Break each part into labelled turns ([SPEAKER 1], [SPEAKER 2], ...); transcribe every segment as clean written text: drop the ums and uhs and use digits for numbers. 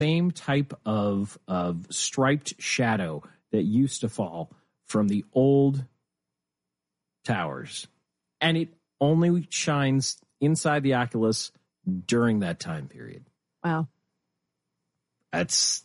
[SPEAKER 1] same type of striped shadow that used to fall from the old towers. And it only shines inside the Oculus during that time period.
[SPEAKER 2] Wow.
[SPEAKER 1] That's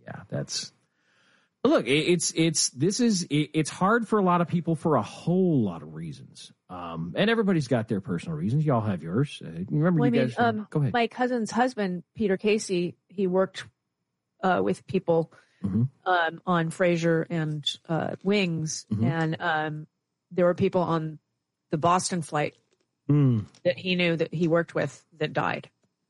[SPEAKER 1] look, it's hard for a lot of people for a whole lot of reasons. And everybody's got their personal reasons. Y'all have yours. Remember, go ahead.
[SPEAKER 2] My cousin's husband, Peter Casey, he worked with people on Frasier and Wings, and there were people on the Boston flight that he knew that he worked with that died.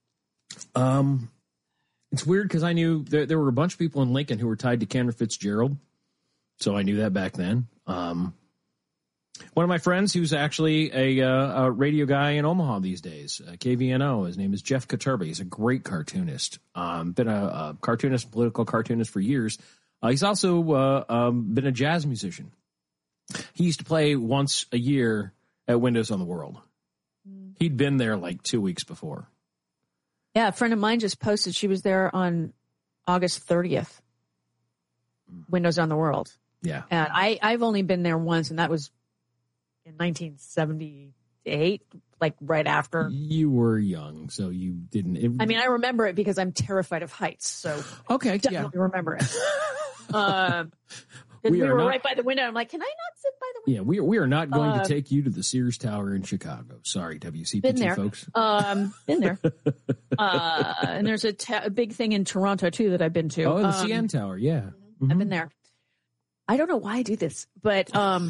[SPEAKER 1] It's weird because I knew there were a bunch of people in Lincoln who were tied to Cameron Fitzgerald, so I knew that back then. One of my friends, who's actually a radio guy in Omaha these days, KVNO, his name is Jeff Katurba. He's a great cartoonist. Been a cartoonist, political cartoonist for years. He's also been a jazz musician. He used to play once a year at Windows on the World. He'd been there like 2 weeks before.
[SPEAKER 2] Yeah, a friend of mine just posted she was there on August 30th. Windows on the World.
[SPEAKER 1] Yeah.
[SPEAKER 2] And I've only been there once, and that was in 1978, like right after.
[SPEAKER 1] You were young, so you didn't.
[SPEAKER 2] I remember it because I'm terrified of heights, so
[SPEAKER 1] okay,
[SPEAKER 2] definitely remember it. We were right by the window. I'm like, can I not sit by the window?
[SPEAKER 1] Yeah, we are not going to take you to the Sears Tower in Chicago. Sorry, WCPT folks.
[SPEAKER 2] Been there. And there's a big thing in Toronto too that I've been to.
[SPEAKER 1] Oh, the CN Tower, yeah. Mm-hmm.
[SPEAKER 2] I've been there. I don't know why I do this, but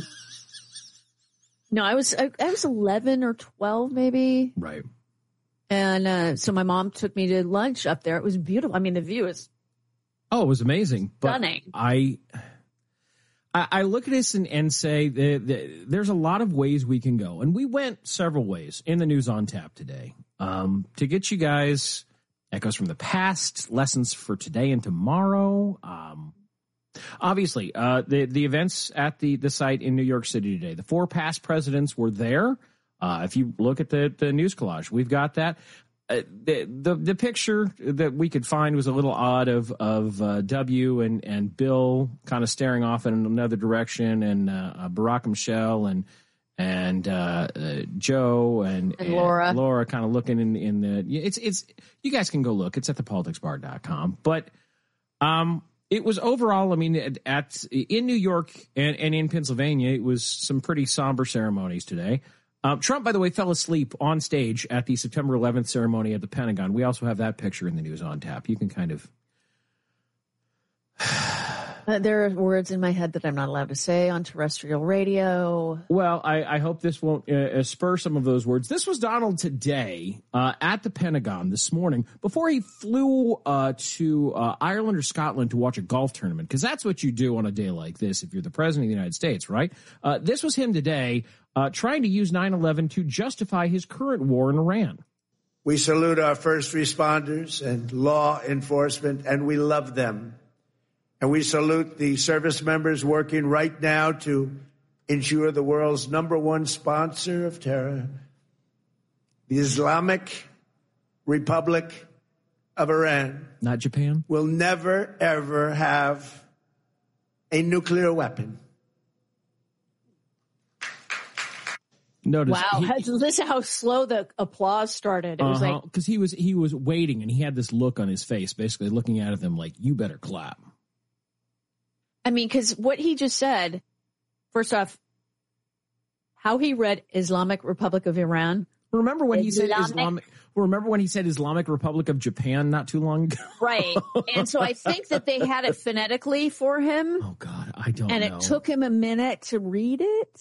[SPEAKER 2] no, I was 11 or 12 maybe.
[SPEAKER 1] Right.
[SPEAKER 2] And so my mom took me to lunch up there. It was beautiful. I mean, the view is.
[SPEAKER 1] Oh, it was amazing.
[SPEAKER 2] Stunning.
[SPEAKER 1] But I look at this and say there's a lot of ways we can go. And we went several ways in the News on Tap today to get you guys echoes from the past, lessons for today and tomorrow. Obviously, the events at the site in New York City today, the 4 past presidents were there. If you look at the news collage, we've got that. The picture that we could find was a little odd of W and Bill kind of staring off in another direction, and Barack and Michelle and Joe and Laura kind of looking in the. It's you guys can go look. It's at thepoliticsbar.com. But it was overall. I mean, in New York and in Pennsylvania, it was some pretty somber ceremonies today. Trump, by the way, fell asleep on stage at the September 11th ceremony at the Pentagon. We also have that picture in the News on Tap. You can kind of...
[SPEAKER 2] There are words in my head that I'm not allowed to say on terrestrial radio.
[SPEAKER 1] Well, I hope this won't spur some of those words. This was Donald today at the Pentagon this morning before he flew to Ireland or Scotland to watch a golf tournament, because that's what you do on a day like this if you're the president of the United States, right? This was him today trying to use 9/11 to justify his current war in Iran.
[SPEAKER 3] We salute our first responders and law enforcement, and we love them. And we salute the service members working right now to ensure the world's #1 sponsor of terror, the Islamic Republic of Iran.
[SPEAKER 1] Not Japan.
[SPEAKER 3] Will never, ever have a nuclear weapon.
[SPEAKER 1] Notice,
[SPEAKER 2] wow, this is how slow the applause started. It was like,
[SPEAKER 1] because he was waiting, and he had this look on his face, basically looking at them like, you better clap.
[SPEAKER 2] I mean, because what he just said, first off, how he read Islamic Republic of Iran.
[SPEAKER 1] Remember when he said Islamic Republic of Japan not too long ago?
[SPEAKER 2] Right. And so I think that they had it phonetically for him.
[SPEAKER 1] Oh, God, I don't know.
[SPEAKER 2] And it took him a minute to read it.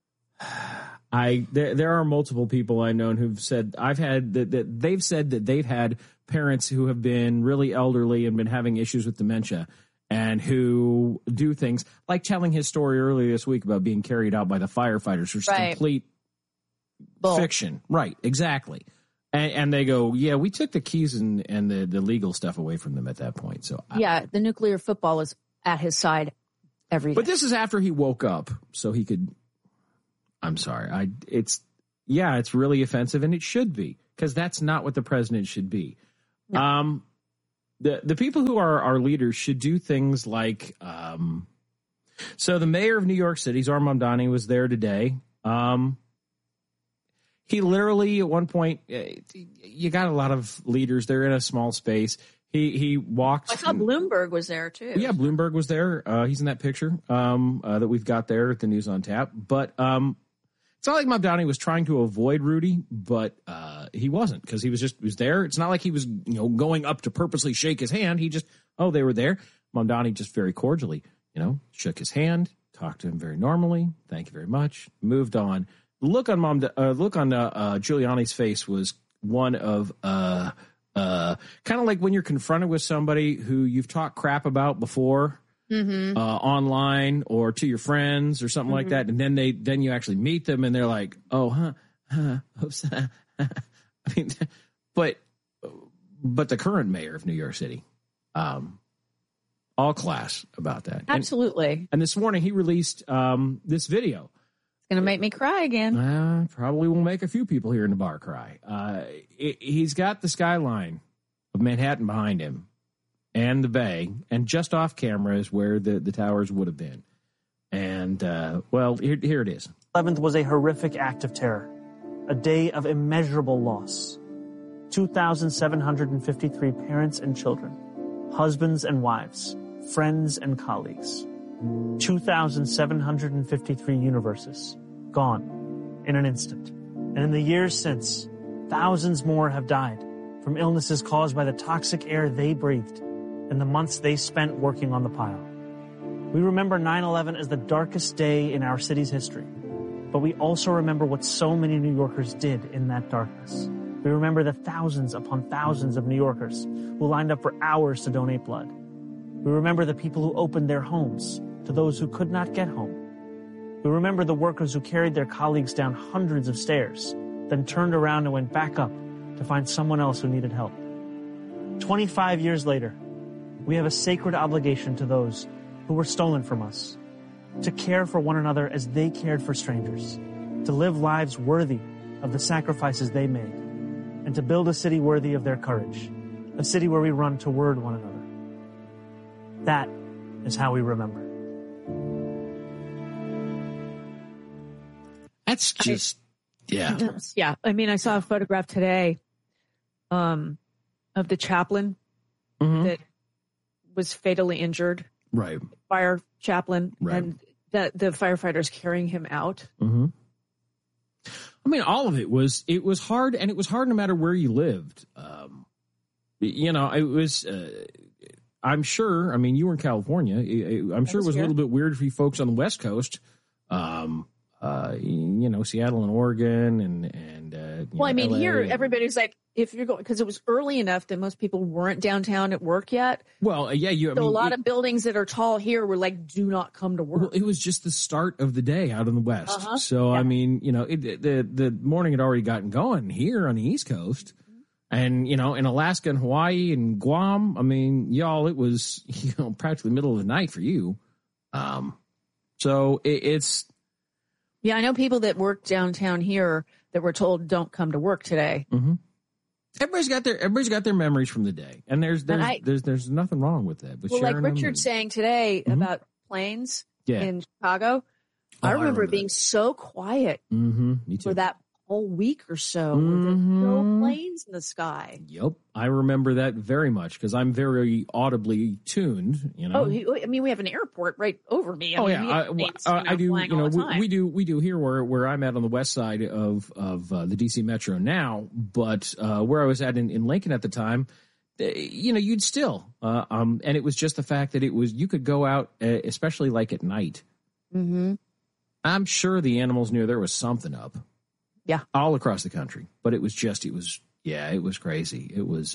[SPEAKER 1] There are multiple people I know who've said they've said that they've had parents who have been really elderly and been having issues with dementia, and who do things like telling his story earlier this week about being carried out by the firefighters, which is complete fiction. Right, exactly. And they go, yeah, we took the keys and the legal stuff away from them at that point. So
[SPEAKER 2] the nuclear football is at his side every day.
[SPEAKER 1] But this is after he woke up, so he could. I'm sorry. It's really offensive, and it should be, because that's not what the president should be.
[SPEAKER 2] No.
[SPEAKER 1] the people who are our leaders should do things like, so the mayor of New York City, Zohar Mamdani, was there today. He literally, at one point, you got a lot of leaders. They're in a small space. He walked.
[SPEAKER 2] I thought Bloomberg was there too.
[SPEAKER 1] Yeah, Bloomberg was there. He's in that picture that we've got there at the News on Tap. But it's not like Mamdani was trying to avoid Rudy, but he wasn't, because he was there. It's not like he was going up to purposely shake his hand. He just, they were there. Mamdani just very cordially, shook his hand, talked to him very normally. Thank you very much. Moved on. The look on Giuliani's face was one of kind of like when you're confronted with somebody who you've talked crap about before, online or to your friends or something like that, and then you actually meet them and they're like, oops. I mean, but the current mayor of New York City, all class about that.
[SPEAKER 2] Absolutely.
[SPEAKER 1] And this morning he released this video.
[SPEAKER 2] Going to make me cry again.
[SPEAKER 1] Probably will make a few people here in the bar cry. He's got the skyline of Manhattan behind him and the bay, and just off camera is where the towers would have been. And, here it is.
[SPEAKER 4] 11th was a horrific act of terror, a day of immeasurable loss. 2,753 parents and children, husbands and wives, friends and colleagues. 2,753 universes gone in an instant. And in the years since, thousands more have died from illnesses caused by the toxic air they breathed and the months they spent working on the pile. We remember 9/11 as the darkest day in our city's history, but we also remember what so many New Yorkers did in that darkness. We remember the thousands upon thousands of New Yorkers who lined up for hours to donate blood. We remember the people who opened their homes to those who could not get home. We remember the workers who carried their colleagues down hundreds of stairs, then turned around and went back up to find someone else who needed help. 25 years later, we have a sacred obligation to those who were stolen from us, to care for one another as they cared for strangers, to live lives worthy of the sacrifices they made, and to build a city worthy of their courage, a city where we run toward one another. That is how we remember.
[SPEAKER 1] That's just, yeah.
[SPEAKER 2] Yeah. I mean, I saw a photograph today of the chaplain that was fatally injured.
[SPEAKER 1] Right.
[SPEAKER 2] Fire chaplain.
[SPEAKER 1] Right.
[SPEAKER 2] And the firefighters carrying him out.
[SPEAKER 1] Mm-hmm. I mean, all of it was hard, and it was hard no matter where you lived. It was, I'm sure, I mean, you were in California. I'm sure it was a little bit weird for you folks on the West Coast. Seattle and Oregon and
[SPEAKER 2] I mean,
[SPEAKER 1] LA
[SPEAKER 2] here everybody's like, if you're going, because it was early enough that most people weren't downtown at work yet.
[SPEAKER 1] Well, yeah,
[SPEAKER 2] a lot of buildings that are tall here were like, do not come to work.
[SPEAKER 1] Well, it was just the start of the day out in the West. So, yeah. I mean, the morning had already gotten going here on the East Coast. And, in Alaska and Hawaii and Guam, I mean, y'all, it was, practically middle of the night for you. So it's.
[SPEAKER 2] Yeah, I know people that work downtown here that were told don't come to work today.
[SPEAKER 1] Mm-hmm. Everybody's got their memories from the day, and there's nothing wrong with that. But
[SPEAKER 2] well, like Richard's saying today about planes in Chicago, I remember it being so quiet for that whole week or so. With no planes in the sky.
[SPEAKER 1] Yep, I remember that very much because I'm very audibly tuned.
[SPEAKER 2] I mean, we have an airport right over me.
[SPEAKER 1] I do. We do here where I'm at on the west side of the DC Metro now. But where I was at in Lincoln at the time, you'd still and it was just the fact that you could go out, especially like at night. Mm-hmm. I'm sure the animals knew there was something up.
[SPEAKER 2] Yeah.
[SPEAKER 1] All across the country. But it was crazy. It was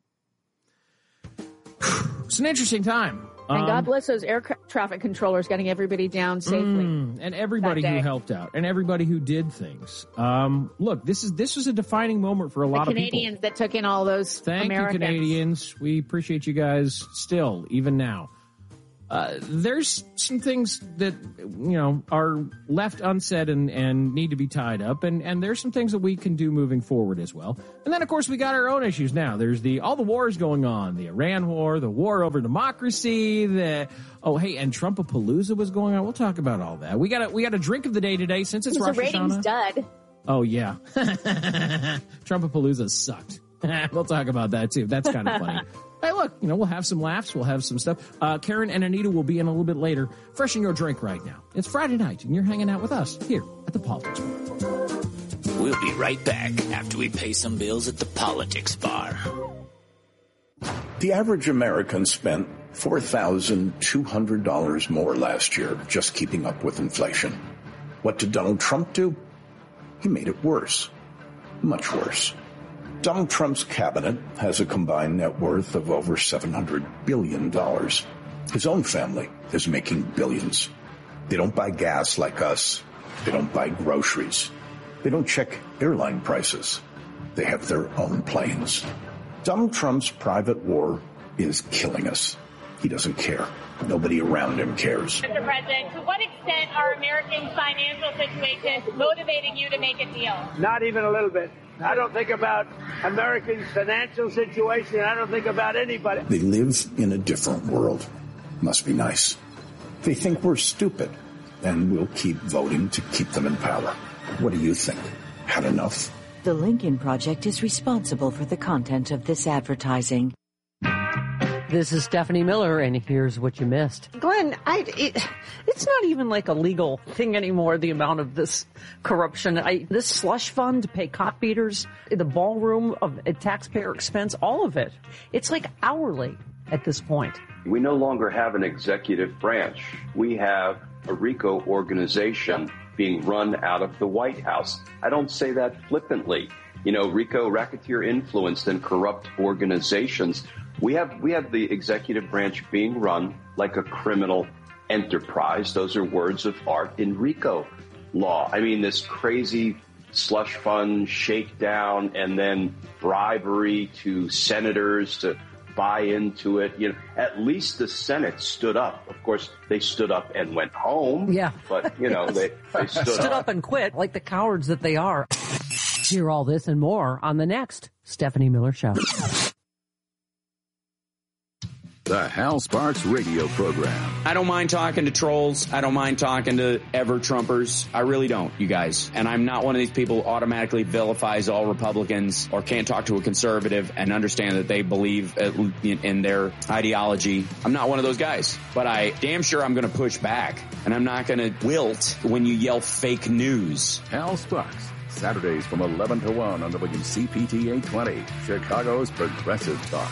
[SPEAKER 1] it's an interesting time.
[SPEAKER 2] And God bless those air traffic controllers getting everybody down safely.
[SPEAKER 1] And everybody who helped out and everybody who did things. Look, this was a defining moment for a lot of people.
[SPEAKER 2] The Canadians that took in all those
[SPEAKER 1] Thank
[SPEAKER 2] Americans.
[SPEAKER 1] you, Canadians. We appreciate you guys still, even now. there's some things that, are left unsaid and need to be tied up. And there's some things that we can do moving forward as well. And then, of course, we got our own issues now. There's all the wars going on, the Iran war, the war over democracy, and Trumpapalooza was going on. We'll talk about all that. We got a drink of the day today since it's Rosh Hashanah.
[SPEAKER 2] The ratings dud.
[SPEAKER 1] Oh, yeah. Trumpapalooza sucked. We'll talk about that, too. That's kind of funny. Hey, look, we'll have some laughs. We'll have some stuff. Karen and Anita will be in a little bit later. Freshen your drink right now. It's Friday night, and you're hanging out with us here at the Politics Bar.
[SPEAKER 5] We'll be right back after we pay some bills at the Politics Bar.
[SPEAKER 6] The average American spent $4,200 more last year just keeping up with inflation. What did Donald Trump do? He made it worse. Much worse. Donald Trump's cabinet has a combined net worth of over $700 billion. His own family is making billions. They don't buy gas like us. They don't buy groceries. They don't check airline prices. They have their own planes. Donald Trump's private war is killing us. He doesn't care. Nobody around him cares.
[SPEAKER 7] Mr. President, to what extent are Americans' financial situations motivating you to make a deal?
[SPEAKER 3] Not even a little bit. I don't think about Americans' financial situation. I don't think about anybody.
[SPEAKER 6] They live in a different world. Must be nice. They think we're stupid, and we'll keep voting to keep them in power. What do you think? Had enough?
[SPEAKER 8] The Lincoln Project is responsible for the content of this advertising.
[SPEAKER 9] This is Stephanie Miller, and here's what you missed.
[SPEAKER 10] Glenn, it's not even like a legal thing anymore, the amount of this corruption. This slush fund to pay cop beaters, the ballroom of at taxpayer expense, all of it. It's like hourly at this point.
[SPEAKER 11] We no longer have an executive branch. We have a RICO organization being run out of the White House. I don't say that flippantly. RICO, racketeer influenced and corrupt organizations. We have the executive branch being run like a criminal enterprise. Those are words of art in RICO law. I mean, this crazy slush fund shakedown and then bribery to senators to buy into it. At least the Senate stood up. Of course, they stood up and went home.
[SPEAKER 9] Yeah.
[SPEAKER 11] But, they stood
[SPEAKER 9] up and quit like the cowards that they are. Hear all this and more on the next Stephanie Miller Show.
[SPEAKER 12] The Hal Sparks radio program.
[SPEAKER 13] I don't mind talking to trolls. I don't mind talking to ever-Trumpers. I really don't, you guys. And I'm not one of these people who automatically vilifies all Republicans or can't talk to a conservative and understand that they believe in their ideology. I'm not one of those guys. But I damn sure I'm going to push back. And I'm not going to wilt when you yell fake news.
[SPEAKER 12] Hal Sparks, Saturdays from 11 to 1 on WCPT 820, Chicago's Progressive Talk.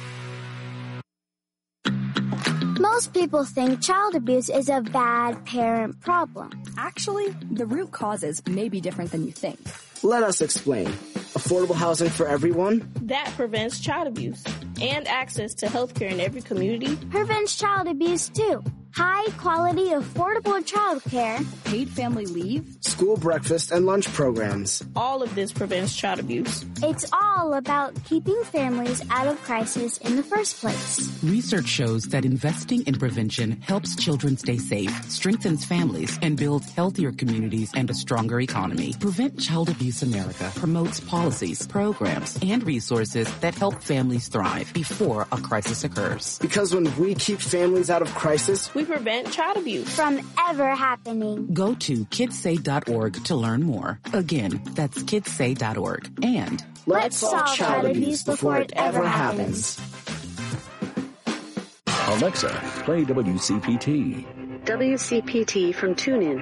[SPEAKER 14] Most people think child abuse is a bad parent problem.
[SPEAKER 15] Actually, the root causes may be different than you think.
[SPEAKER 16] Let us explain. Affordable housing for everyone?
[SPEAKER 17] That prevents child abuse. And access to health care in every community.
[SPEAKER 14] Prevents child abuse, too. High quality, affordable child care.
[SPEAKER 15] Paid family leave.
[SPEAKER 16] School breakfast and lunch programs.
[SPEAKER 17] All of this prevents child abuse.
[SPEAKER 14] It's all about keeping families out of crisis in the first place.
[SPEAKER 18] Research shows that investing in prevention helps children stay safe, strengthens families, and builds healthier communities and a stronger economy. Prevent Child Abuse America promotes policies, programs, and resources that help families thrive before a crisis occurs.
[SPEAKER 16] Because when we keep families out of crisis,
[SPEAKER 17] we prevent child abuse
[SPEAKER 14] from ever happening.
[SPEAKER 18] Go to kidssay.org to learn more. Again, that's kidssay.org. And
[SPEAKER 14] let's solve child abuse before it ever happens.
[SPEAKER 12] Alexa, play WCPT.
[SPEAKER 19] WCPT from TuneIn.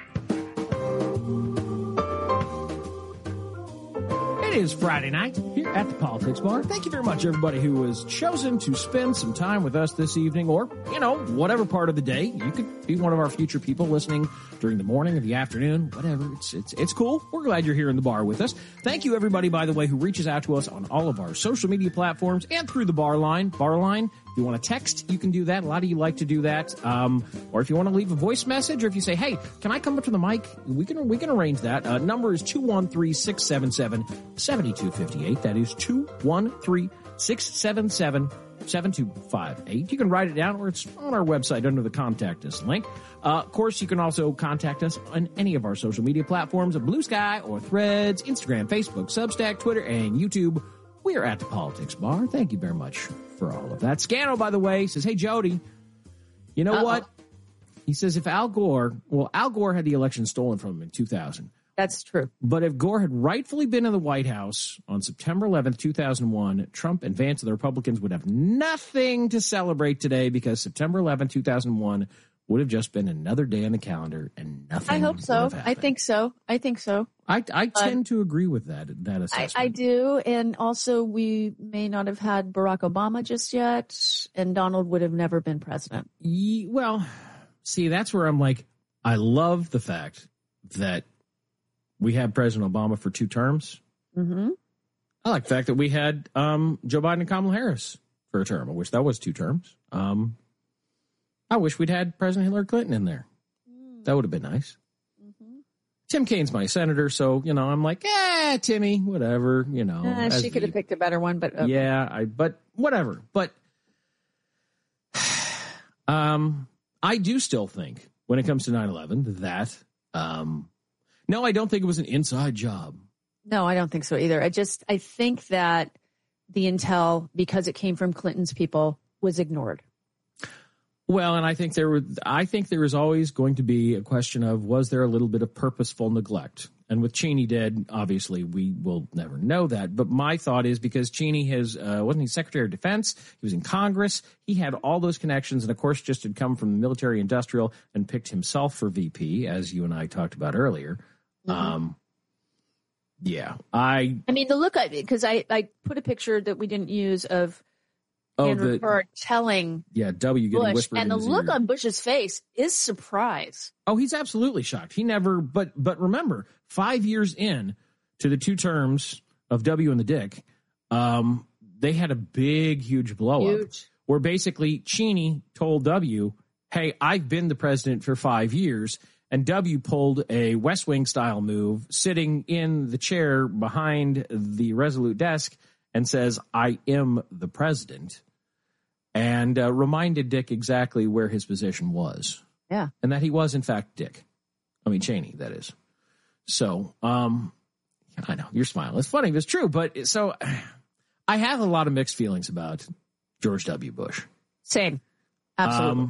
[SPEAKER 1] It is Friday night here at the Politics Bar. Thank you very much, everybody who has chosen to spend some time with us this evening, or, whatever part of the day. You could be one of our future people listening during the morning or the afternoon, whatever. It's cool. We're glad you're here in the bar with us. Thank you, everybody, by the way, who reaches out to us on all of our social media platforms and through the bar line. If you want to text, you can do that. A lot of you like to do that. Or if you want to leave a voice message, or if you say, hey, can I come up to the mic? We can arrange that. Number is 213-677-7258. That is 213-677-7258. 7258. You can write it down, or it's on our website under the Contact Us link. Of course, you can also contact us on any of our social media platforms, Blue Sky or Threads, Instagram, Facebook, Substack, Twitter, and YouTube. We are at the Politics Bar. Thank you very much for all of that. Scano, by the way, says, hey, Jody, you know what? He says if Al Gore had the election stolen from him in 2000.
[SPEAKER 2] That's true.
[SPEAKER 1] But if Gore had rightfully been in the White House on September 11th, 2001, Trump and Vance and the Republicans would have nothing to celebrate today because September 11th, 2001 would have just been another day on the calendar and nothing.
[SPEAKER 2] I hope so. I think so.
[SPEAKER 1] I tend to agree with that assessment.
[SPEAKER 2] I do. And also, we may not have had Barack Obama just yet, and Donald would have never been president.
[SPEAKER 1] Well, see, that's where I'm like, I love the fact that we had President Obama for 2 terms.
[SPEAKER 2] Mm-hmm.
[SPEAKER 1] I like the fact that we had Joe Biden and Kamala Harris for a term. I wish that was 2 terms. I wish we'd had President Hillary Clinton in there. That would have been nice. Mm-hmm. Tim Kaine's my senator, so, I'm like, Timmy, whatever,
[SPEAKER 2] She could have picked a better one, but... Okay.
[SPEAKER 1] Yeah, but whatever. But I do still think, when it comes to 9/11, that... no, I don't think it was an inside job.
[SPEAKER 2] No, I don't think so either. I think that the intel, because it came from Clinton's people, was ignored.
[SPEAKER 1] Well, and I think there is always going to be a question of, was there a little bit of purposeful neglect? And with Cheney dead, obviously we will never know that. But my thought is because Cheney wasn't he Secretary of Defense? He was in Congress. He had all those connections, and of course just had come from the military industrial and picked himself for VP, as you and I talked about earlier. Mm-hmm. I mean, the look at it, because I put a picture that we didn't use of Andrew Byrd telling
[SPEAKER 2] W getting whispered and the look on Bush's face is surprise.
[SPEAKER 1] Oh, he's absolutely shocked. He never, but remember, 5 years in to the 2 terms of W and the Dick, they had a big, huge blow up where basically Cheney told W, hey, I've been the president for 5 years. And W pulled a West Wing style move, sitting in the chair behind the Resolute desk and says, I am the president, and reminded Dick exactly where his position was.
[SPEAKER 2] Yeah.
[SPEAKER 1] And that he was, in fact, Cheney, that is. So, I know, you're smiling. It's funny, but it's true. But so I have a lot of mixed feelings about George W. Bush.
[SPEAKER 2] Same. Absolutely.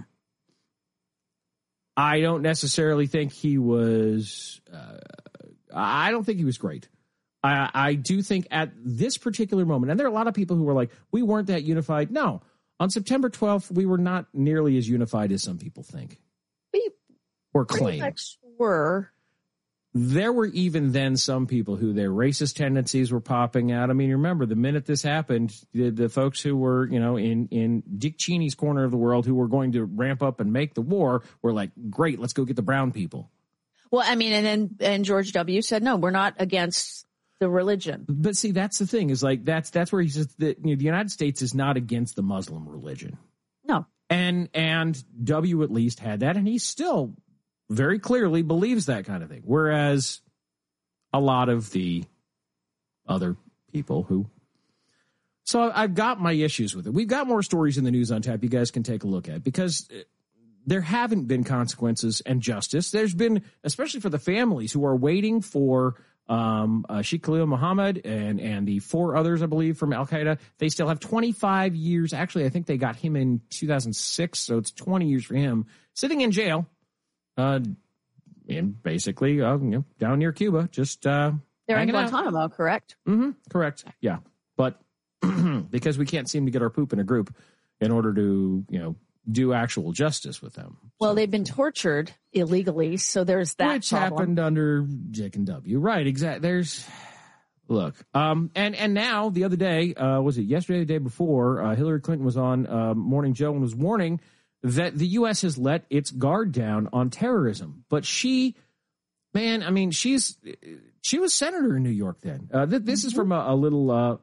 [SPEAKER 1] I don't necessarily think he was, I don't think he was great. I do think at this particular moment, and there are a lot of people who were like, we weren't that unified. No, on September 12th, we were not nearly as unified as some people think. Or claim.
[SPEAKER 2] Much were.
[SPEAKER 1] There were even then some people who their racist tendencies were popping out. I mean, remember, the minute this happened, the folks who were, in Dick Cheney's corner of the world who were going to ramp up and make the war were like, great, let's go get the brown people.
[SPEAKER 2] Well, I mean, and George W. said, no, we're not against the religion.
[SPEAKER 1] But see, that's the thing is like, that's where he says that the United States is not against the Muslim religion.
[SPEAKER 2] No.
[SPEAKER 1] And W at least had that, and he's still very clearly believes that kind of thing. Whereas a lot of the other people who... So I've got my issues with it. We've got more stories in the News on Tap you guys can take a look at because there haven't been consequences and justice. There's been, especially for the families who are waiting for Sheikh Khalil Mohammed and the 4 others, I believe, from Al-Qaeda. They still have 25 years. Actually, I think they got him in 2006, so it's 20 years for him, sitting in jail. And basically, down near Cuba, just
[SPEAKER 2] they're in Guantanamo, correct?
[SPEAKER 1] Mm-hmm, correct. Yeah, but because we can't seem to get our poop in a group in order to, do actual justice with them.
[SPEAKER 2] Well, they've been tortured illegally, so there's that
[SPEAKER 1] which
[SPEAKER 2] problem.
[SPEAKER 1] Happened under Dick and W. Right? Exactly. Look, and now the other day, was it yesterday, or the day before? Hillary Clinton was on Morning Joe and was warning that the U.S. has let its guard down on terrorism. But she was senator in New York then. This is from a little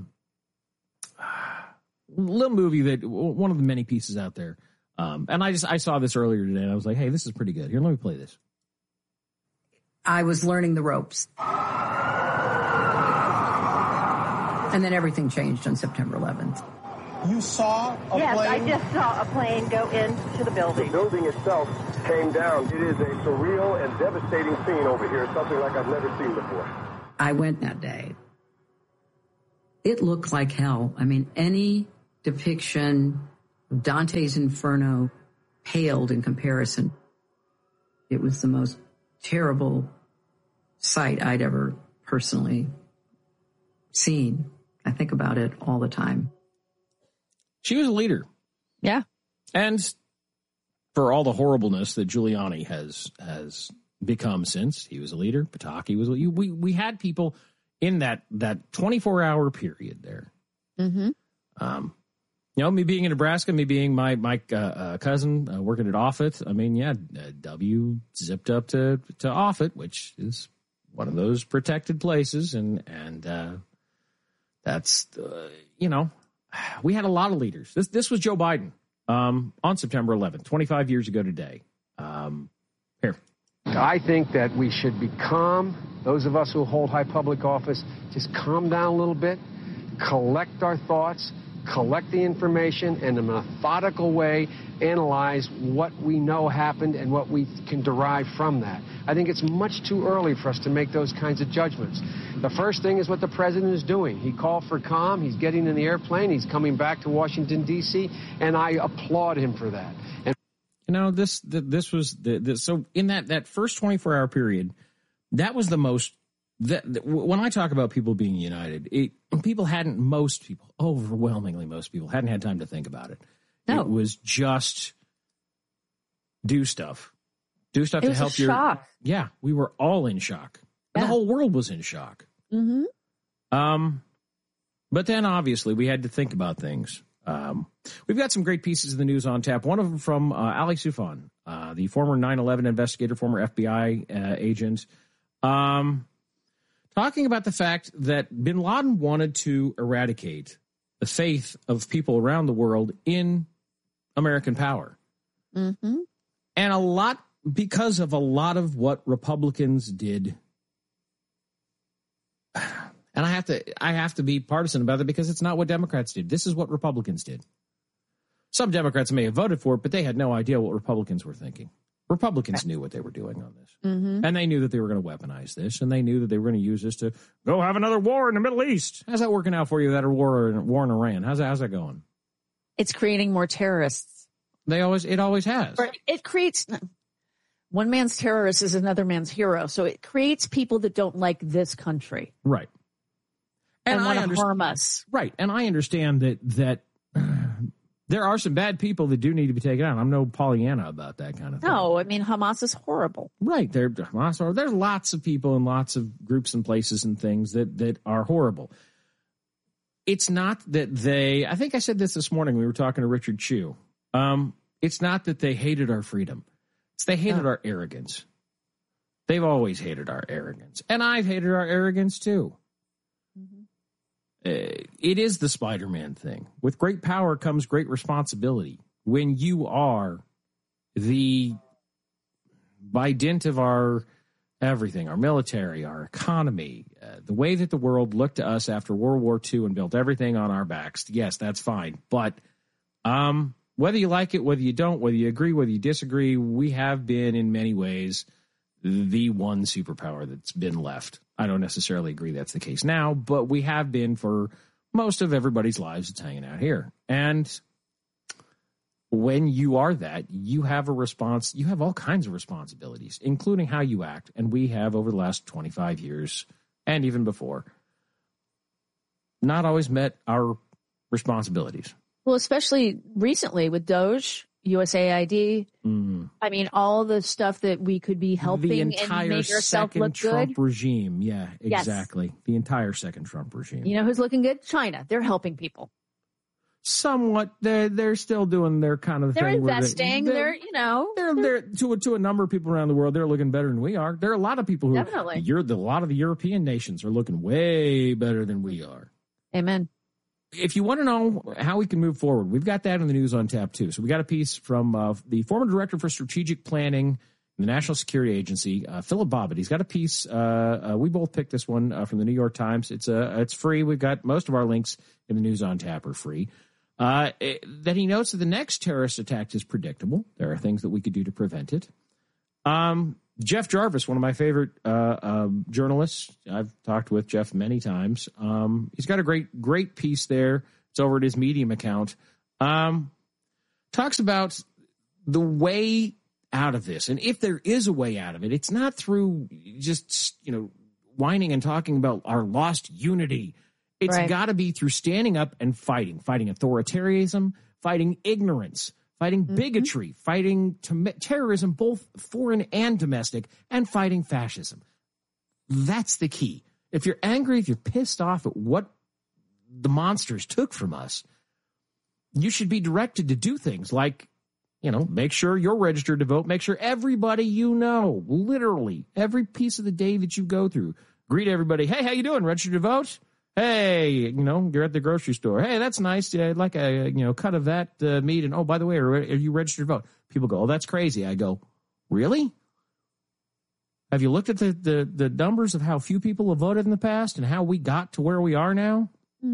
[SPEAKER 1] movie that one of the many pieces out there. And I saw this earlier today and I was like, hey, this is pretty good. Here, let me play this.
[SPEAKER 20] I was learning the ropes. And then everything changed on September 11th.
[SPEAKER 21] You saw a plane?
[SPEAKER 22] Yes, I just saw a plane go into the building.
[SPEAKER 23] The building itself came down. It is a surreal and devastating scene over here, something like I've never seen before.
[SPEAKER 20] I went that day. It looked like hell. I mean, any depiction of Dante's Inferno paled in comparison. It was the most terrible sight I'd ever personally seen. I think about it all the time.
[SPEAKER 1] She was a leader.
[SPEAKER 2] Yeah.
[SPEAKER 1] And for all the horribleness that Giuliani has become since, he was a leader. Pataki was we had people in that 24-hour period there.
[SPEAKER 2] Mm-hmm.
[SPEAKER 1] Me being in Nebraska, me being my cousin working at Offutt. I mean, W zipped up to Offutt, which is one of those protected places, and that's we had a lot of leaders. This was Joe Biden on September 11th, 25 years ago today. Here.
[SPEAKER 23] I think that we should be calm. Those of us who hold high public office, just calm down a little bit, collect our thoughts, collect the information, and in a methodical way analyze what we know happened and what we can derive from that. I think it's much too early for us to make those kinds of judgments. The first thing is what the president is doing. He called for calm. He's getting in the airplane. He's coming back to Washington, D.C., and I applaud him for that. And
[SPEAKER 1] this was so in that first 24-hour period, that was the most. When I talk about people being united, overwhelmingly most people hadn't had time to think about it.
[SPEAKER 2] No.
[SPEAKER 1] It was just do stuff
[SPEAKER 2] It
[SPEAKER 1] to
[SPEAKER 2] was
[SPEAKER 1] help
[SPEAKER 2] a shock.
[SPEAKER 1] Yeah, we were all in shock. And the whole world was in shock.
[SPEAKER 2] Mm-hmm.
[SPEAKER 1] But then obviously we had to think about things. We've got some great pieces of the news on tap. One of them from Ali Soufan, the former 9/11 investigator, former FBI agent, talking about the fact that bin Laden wanted to eradicate the faith of people around the world in American power.
[SPEAKER 2] Mm-hmm.
[SPEAKER 1] And because of a lot of what Republicans did. And I have to be partisan about it because it's not what Democrats did. This is what Republicans did. Some Democrats may have voted for it, but they had no idea what Republicans were thinking. Republicans knew what they were doing on this.
[SPEAKER 2] Mm-hmm.
[SPEAKER 1] And they knew that they were going to weaponize this, and they knew that they were going to use this to go have another war in the Middle East. How's that working out for you, that war in Iran? How's that going?
[SPEAKER 2] It's creating more terrorists.
[SPEAKER 1] It always has.
[SPEAKER 2] It creates one man's terrorist is another man's hero. So it creates people that don't like this country.
[SPEAKER 1] Right.
[SPEAKER 2] And want to harm us.
[SPEAKER 1] Right. And I understand that there are some bad people that do need to be taken out. I'm no Pollyanna about that kind of thing.
[SPEAKER 2] No, I mean, Hamas is horrible.
[SPEAKER 1] Right. There's lots of people and lots of groups and places and things that are horrible. It's not that I think I said this morning. We were talking to Richard Chu. It's not that they hated our freedom. It's they hated our arrogance. They've always hated our arrogance. And I've hated our arrogance too. Mm-hmm. It is the Spider-Man thing. With great power comes great responsibility. When you are by dint of our everything, our military, our economy, the way that the world looked to us after World War II and built everything on our backs, yes, that's fine. But whether you like it, whether you don't, whether you agree, whether you disagree, we have been in many ways the one superpower that's been left. I don't necessarily agree that's the case now, but we have been for most of everybody's lives that's hanging out here. And when you are that, you have a response. You have all kinds of responsibilities, including how you act. And we have, over the last 25 years and even before, not always met our responsibilities.
[SPEAKER 2] Well, especially recently with Doge, USAID. I mean, all the stuff that we could be helping and make ourselves look
[SPEAKER 1] Trump
[SPEAKER 2] good.
[SPEAKER 1] Regime. Yeah, exactly.
[SPEAKER 2] Yes.
[SPEAKER 1] The entire second Trump regime.
[SPEAKER 2] You know who's looking good? China. They're helping people.
[SPEAKER 1] Somewhat. They're still doing their kind of
[SPEAKER 2] they're
[SPEAKER 1] thing.
[SPEAKER 2] Investing. They're
[SPEAKER 1] to a number of people around the world, they're looking better than we are. There are a lot of people who
[SPEAKER 2] definitely.
[SPEAKER 1] A lot of the European nations are looking way better than we are.
[SPEAKER 2] Amen.
[SPEAKER 1] If you want to know how we can move forward, we've got that in the news on tap too. So we got a piece from the former director for strategic planning in the National Security Agency, Philip Bobbitt. He's got a piece. We both picked this one from the New York Times. It's free. We've got most of our links in the news on tap are free. That he notes that the next terrorist attack is predictable. There are things that we could do to prevent it. Jeff Jarvis, one of my favorite journalists. I've talked with Jeff many times. He's got a great piece there. It's over at his Medium account. Talks about the way out of this. And if there is a way out of it, it's not through just, whining and talking about our lost unity. It's got to be through standing up and fighting authoritarianism, fighting ignorance, fighting bigotry, fighting terrorism, both foreign and domestic, and fighting fascism. That's the key. If you're angry, if you're pissed off at what the monsters took from us, you should be directed to do things like, make sure you're registered to vote. Make sure everybody literally every piece of the day that you go through, greet everybody. Hey, how you doing? Registered to vote? Hey, you're at the grocery store. Hey, that's nice. I'd like a, cut of that meat. And, oh, by the way, are you registered to vote? People go, oh, that's crazy. I go, really? Have you looked at the numbers of how few people have voted in the past and how we got to where we are now?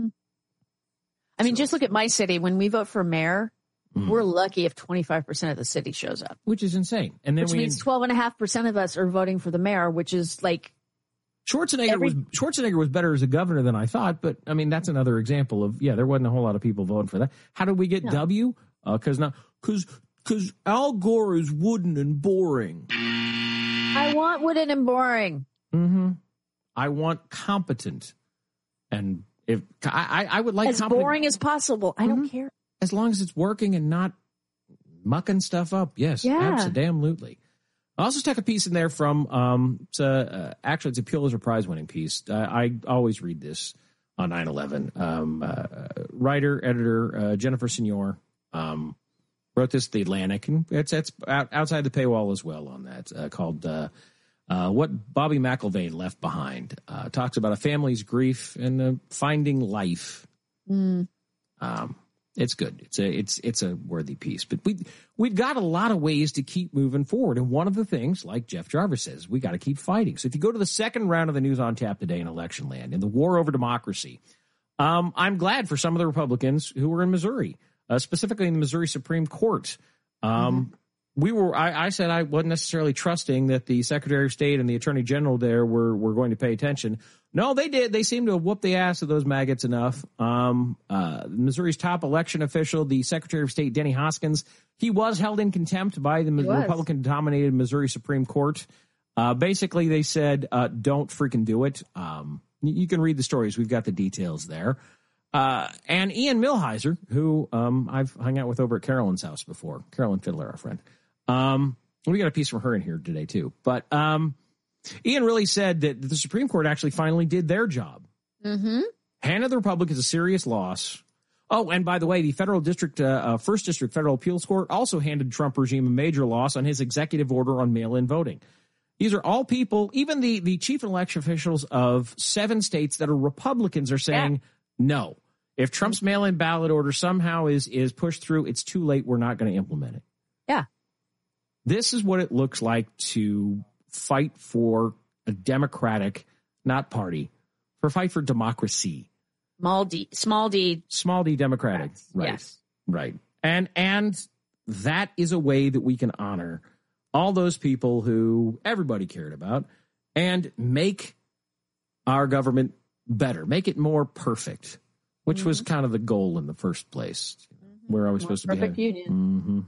[SPEAKER 2] I mean, just look at my city. When we vote for mayor, we're lucky if 25% of the city shows up.
[SPEAKER 1] Which is insane. And then
[SPEAKER 2] which means 12.5% of us are voting for the mayor, which is like...
[SPEAKER 1] Schwarzenegger was better as a governor than I thought, but I mean that's another example of there wasn't a whole lot of people voting for that. How did we get W? Because Al Gore is wooden and boring.
[SPEAKER 2] I want wooden and boring.
[SPEAKER 1] I want competent, and if I would like
[SPEAKER 2] as boring as possible. I don't care
[SPEAKER 1] as long as it's working and not mucking stuff up. Yes, absolutely. I also stuck a piece in there from, it's a Pulitzer Prize winning piece. I always read this on 9/11. Writer, editor, Jennifer Senior, wrote this at The Atlantic, and it's outside the paywall as well on that, called What Bobby McIlvaine Left Behind. Talks about a family's grief and finding life. It's good. It's a worthy piece, but we've got a lot of ways to keep moving forward. And one of the things, like Jeff Jarvis says, we got to keep fighting. So if you go to the second round of the News on Tap today in election land, in the war over democracy, I'm glad for some of the Republicans who were in Missouri, specifically in the Missouri Supreme Court. I said I wasn't necessarily trusting that the Secretary of State and the Attorney General there were going to pay attention. No, they did. They seemed to have whooped the ass of those maggots enough. Missouri's top election official, the Secretary of State, Denny Hoskins, he was held in contempt by the Republican-dominated Missouri Supreme Court. Basically, they said, don't freaking do it. You can read the stories. We've got the details there. And Ian Millhiser, who I've hung out with over at Carolyn's house before. Carolyn Fiddler, our friend. We got a piece from her in here today, too. But Ian really said that the Supreme Court actually finally did their job. Handed the Republicans a serious loss. Oh, and by the way, the federal district, First District Federal Appeals Court also handed Trump regime a major loss on his executive order on mail-in voting. These are all people, even the chief election officials of 7 states that are Republicans are saying, no. If Trump's mail-in ballot order somehow is pushed through, it's too late. We're not going to implement it.
[SPEAKER 2] Yeah.
[SPEAKER 1] This is what it looks like to fight for a democratic, not party, for fight for democracy.
[SPEAKER 2] Small d
[SPEAKER 1] democratic. Right.
[SPEAKER 2] Yes.
[SPEAKER 1] Right. And that is a way that we can honor all those people who everybody cared about and make our government better, make it more perfect, which was kind of the goal in the first place, where I was supposed to be.
[SPEAKER 2] Perfect union.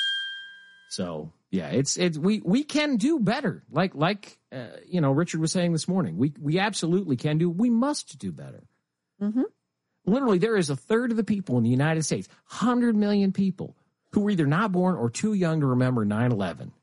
[SPEAKER 1] So yeah, we can do better. Like Richard was saying this morning, we absolutely can do. We must do better. Literally, there is a third of the people in the United States, 100 million people, who were either not born or too young to remember 9/11.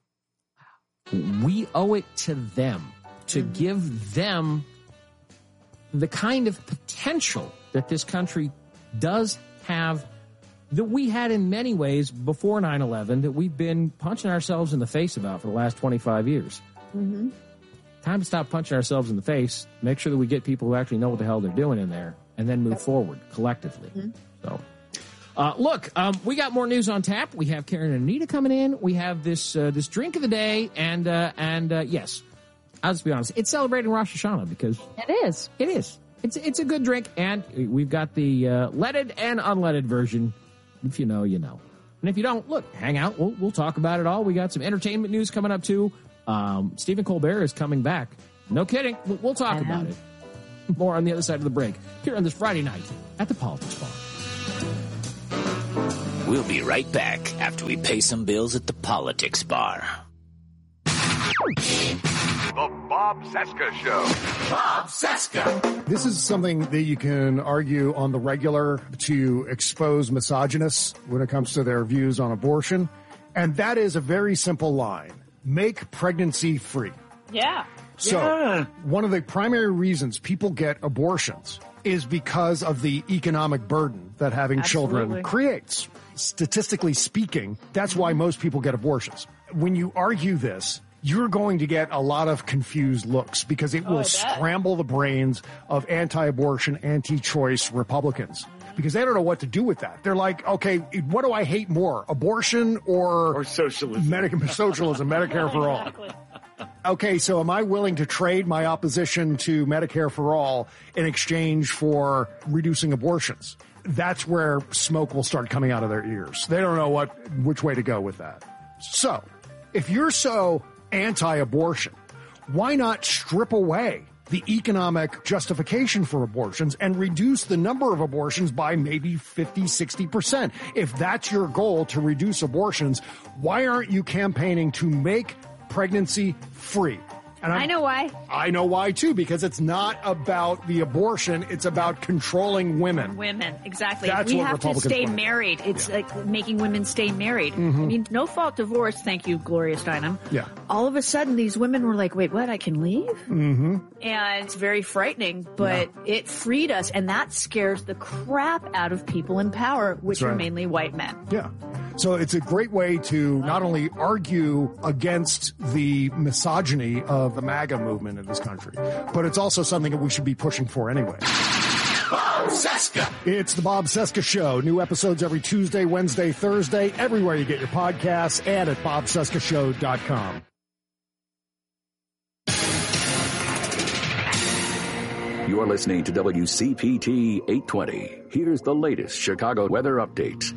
[SPEAKER 1] We owe it to them to give them the kind of potential that this country does have, that we had in many ways before 9/11, that we've been punching ourselves in the face about for the last 25 years. Time to stop punching ourselves in the face, make sure that we get people who actually know what the hell they're doing in there, and then move forward collectively. So, look, we got more news on tap. We have Karen and Anita coming in. We have this drink of the day, and yes, I'll just be honest, it's celebrating Rosh Hashanah because
[SPEAKER 2] it is.
[SPEAKER 1] It's a good drink, and we've got the leaded and unleaded version. If you know, you know. And if you don't, look, hang out. We'll talk about it all. We got some entertainment news coming up, too. Stephen Colbert is coming back. No kidding. We'll talk about it. More on the other side of the break here on this Friday night at the Politics Bar.
[SPEAKER 4] We'll be right back after we pay some bills at the Politics Bar.
[SPEAKER 5] The Bob Cesca Show.
[SPEAKER 4] Bob Cesca.
[SPEAKER 21] This is something that you can argue on the regular to expose misogynists when it comes to their views on abortion. And that is a very simple line. Make pregnancy free.
[SPEAKER 2] Yeah.
[SPEAKER 21] So one of the primary reasons people get abortions is because of the economic burden that having children creates. Statistically speaking, that's why most people get abortions. When you argue this, you're going to get a lot of confused looks because it will scramble the brains of anti-abortion, anti-choice Republicans because they don't know what to do with that. They're like, okay, what do I hate more, abortion or
[SPEAKER 5] socialism?
[SPEAKER 21] Socialism, Medicare for all. Okay, so am I willing to trade my opposition to Medicare for all in exchange for reducing abortions? That's where smoke will start coming out of their ears. They don't know which way to go with that. So, if you're so anti-abortion, why not strip away the economic justification for abortions and reduce the number of abortions by maybe 50, 60%? If that's your goal, to reduce abortions, why aren't you campaigning to make pregnancy free? And
[SPEAKER 2] I know why.
[SPEAKER 21] I know why, too, because it's not about the abortion. It's about controlling women.
[SPEAKER 2] Women, exactly.
[SPEAKER 21] That's
[SPEAKER 2] we
[SPEAKER 21] what
[SPEAKER 2] have
[SPEAKER 21] Republicans
[SPEAKER 2] to stay
[SPEAKER 21] want.
[SPEAKER 2] married. It's like making women stay married. I mean, no-fault divorce, thank you, Gloria Steinem.
[SPEAKER 21] Yeah.
[SPEAKER 2] All of a sudden, these women were like, wait, what, I can leave?
[SPEAKER 21] Mm-hmm.
[SPEAKER 2] And it's very frightening, but it freed us, and that scares the crap out of people in power, which are mainly white men.
[SPEAKER 21] Yeah. So it's a great way to not only argue against the misogyny of the MAGA movement in this country, but it's also something that we should be pushing for anyway.
[SPEAKER 4] Bob Cesca.
[SPEAKER 21] It's the Bob Cesca Show. New episodes every Tuesday, Wednesday, Thursday, everywhere you get your podcasts, and at bobcescashow.com.
[SPEAKER 12] You're listening to WCPT 820. Here's the latest Chicago weather update.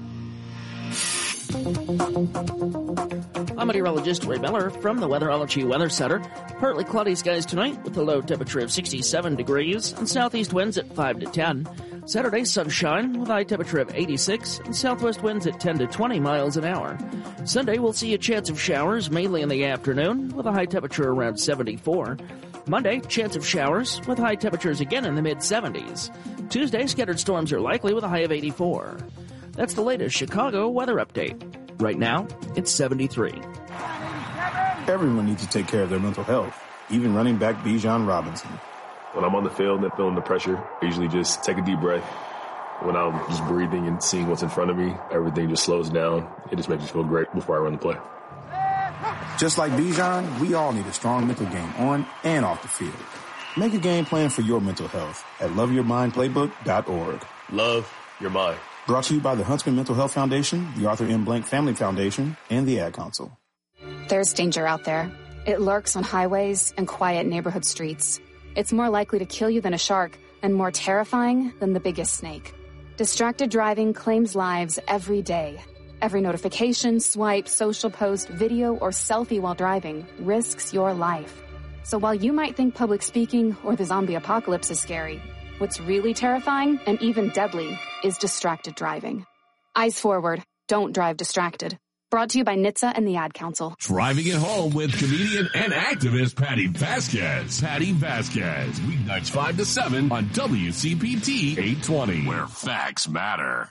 [SPEAKER 24] I'm meteorologist Ray Miller from the Weatherology Weather Center. Partly cloudy skies tonight with a low temperature of 67 degrees and southeast winds at 5 to 10. Saturday, sunshine with a high temperature of 86 and southwest winds at 10 to 20 miles an hour. Sunday, we'll see a chance of showers mainly in the afternoon with a high temperature around 74. Monday, chance of showers with high temperatures again in the mid-70s. Tuesday, scattered storms are likely with a high of 84. That's the latest Chicago weather update. Right now, it's 73.
[SPEAKER 25] Everyone needs to take care of their mental health, even running back Bijan Robinson.
[SPEAKER 26] When I'm on the field and feeling the pressure, I usually just take a deep breath. When I'm just breathing and seeing what's in front of me, everything just slows down. It just makes me feel great before I run the play.
[SPEAKER 25] Just like Bijan, we all need a strong mental game on and off the field. Make a game plan for your mental health at loveyourmindplaybook.org.
[SPEAKER 26] Love your mind.
[SPEAKER 25] Brought to you by the Huntsman Mental Health Foundation, the Arthur M. Blank Family Foundation, and the Ad Council.
[SPEAKER 27] There's danger out there. It lurks on highways and quiet neighborhood streets. It's more likely to kill you than a shark and more terrifying than the biggest snake. Distracted driving claims lives every day. Every notification, swipe, social post, video, or selfie while driving risks your life. So while you might think public speaking or the zombie apocalypse is scary, what's really terrifying and even deadly is distracted driving. Eyes forward. Don't drive distracted. Brought to you by NHTSA and the Ad Council.
[SPEAKER 28] Driving it home with comedian and activist Patty Vasquez. Patty Vasquez. Weeknights 5 to 7 on WCPT 820. Where facts matter.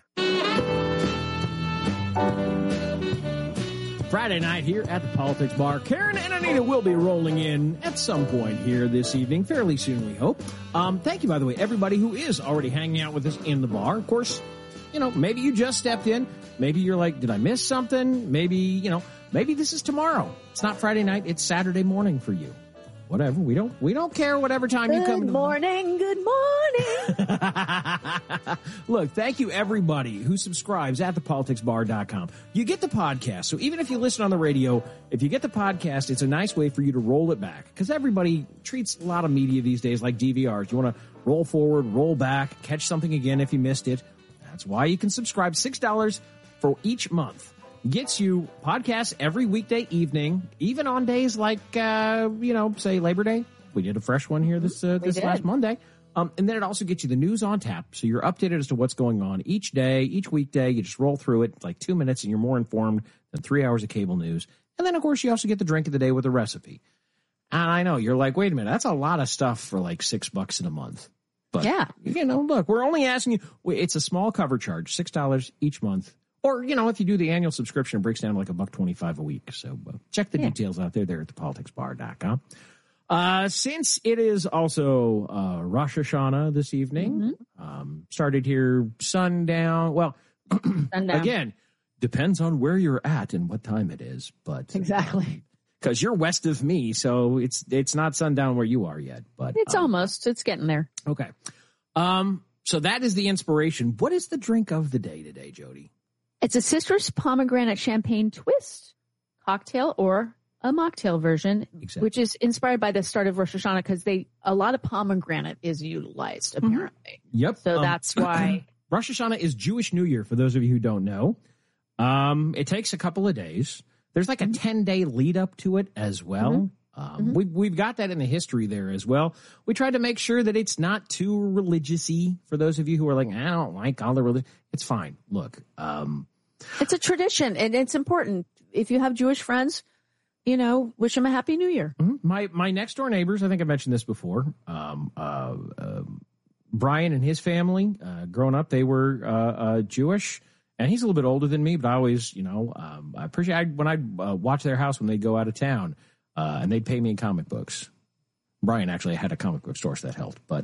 [SPEAKER 1] Friday night here at the Politics Bar. Karen and Anita will be rolling in at some point here this evening, fairly soon, we hope. Thank you, by the way, everybody who is already hanging out with us in the bar. Of course, you know, maybe you just stepped in. Maybe you're like, did I miss something? Maybe, you know, maybe this is tomorrow. It's not Friday night. It's Saturday morning for you. Whatever. We don't care whatever time you come in.
[SPEAKER 2] Good morning.
[SPEAKER 1] Look, thank you everybody who subscribes at thepoliticsbar.com. You get the podcast. So even if you listen on the radio, if you get the podcast, it's a nice way for you to roll it back. Because everybody treats a lot of media these days like DVRs. You want to roll forward, roll back, catch something again if you missed it. That's why you can subscribe. $6 for each month. Gets you podcasts every weekday evening, even on days like, say Labor Day. We did a fresh one here this last Monday. And then it also gets you the news on tap. So you're updated as to what's going on each day, each weekday. You just roll through it like 2 minutes and you're more informed than 3 hours of cable news. And then, of course, you also get the drink of the day with a recipe. And I know you're like, wait a minute, that's a lot of stuff for like $6 in a month. But, look, we're only asking you, it's a small cover charge, $6 each month. Or, if you do the annual subscription, it breaks down to like $1.25 a week. So check the details out there at thepoliticsbar.com. Since it is also Rosh Hashanah this evening, started here sundown. Well, again, depends on where you're at and what time it is. But
[SPEAKER 2] exactly.
[SPEAKER 1] Because you're west of me, so it's not sundown where you are yet. But
[SPEAKER 2] it's almost. It's getting there.
[SPEAKER 1] Okay. So that is the inspiration. What is the drink of the day today, Jody?
[SPEAKER 2] It's a citrus pomegranate champagne twist cocktail or a mocktail version, which is inspired by the start of Rosh Hashanah because a lot of pomegranate is utilized, apparently.
[SPEAKER 1] Yep.
[SPEAKER 2] So that's why.
[SPEAKER 1] Rosh Hashanah is Jewish New Year, for those of you who don't know. It takes a couple of days. There's like a 10-day lead up to it as well. We've got that in the history there as well. We tried to make sure that it's not too religious-y for those of you who are like, I don't like all the religion. It's fine. Look.
[SPEAKER 2] It's a tradition, and it's important. If you have Jewish friends, wish them a Happy New Year.
[SPEAKER 1] My next-door neighbors, I think I mentioned this before, Brian and his family, growing up, they were Jewish. And he's a little bit older than me, but I always, I appreciate when I watch their house when they go out of town, and they'd pay me in comic books. Brian actually had a comic book store, so that helped. But,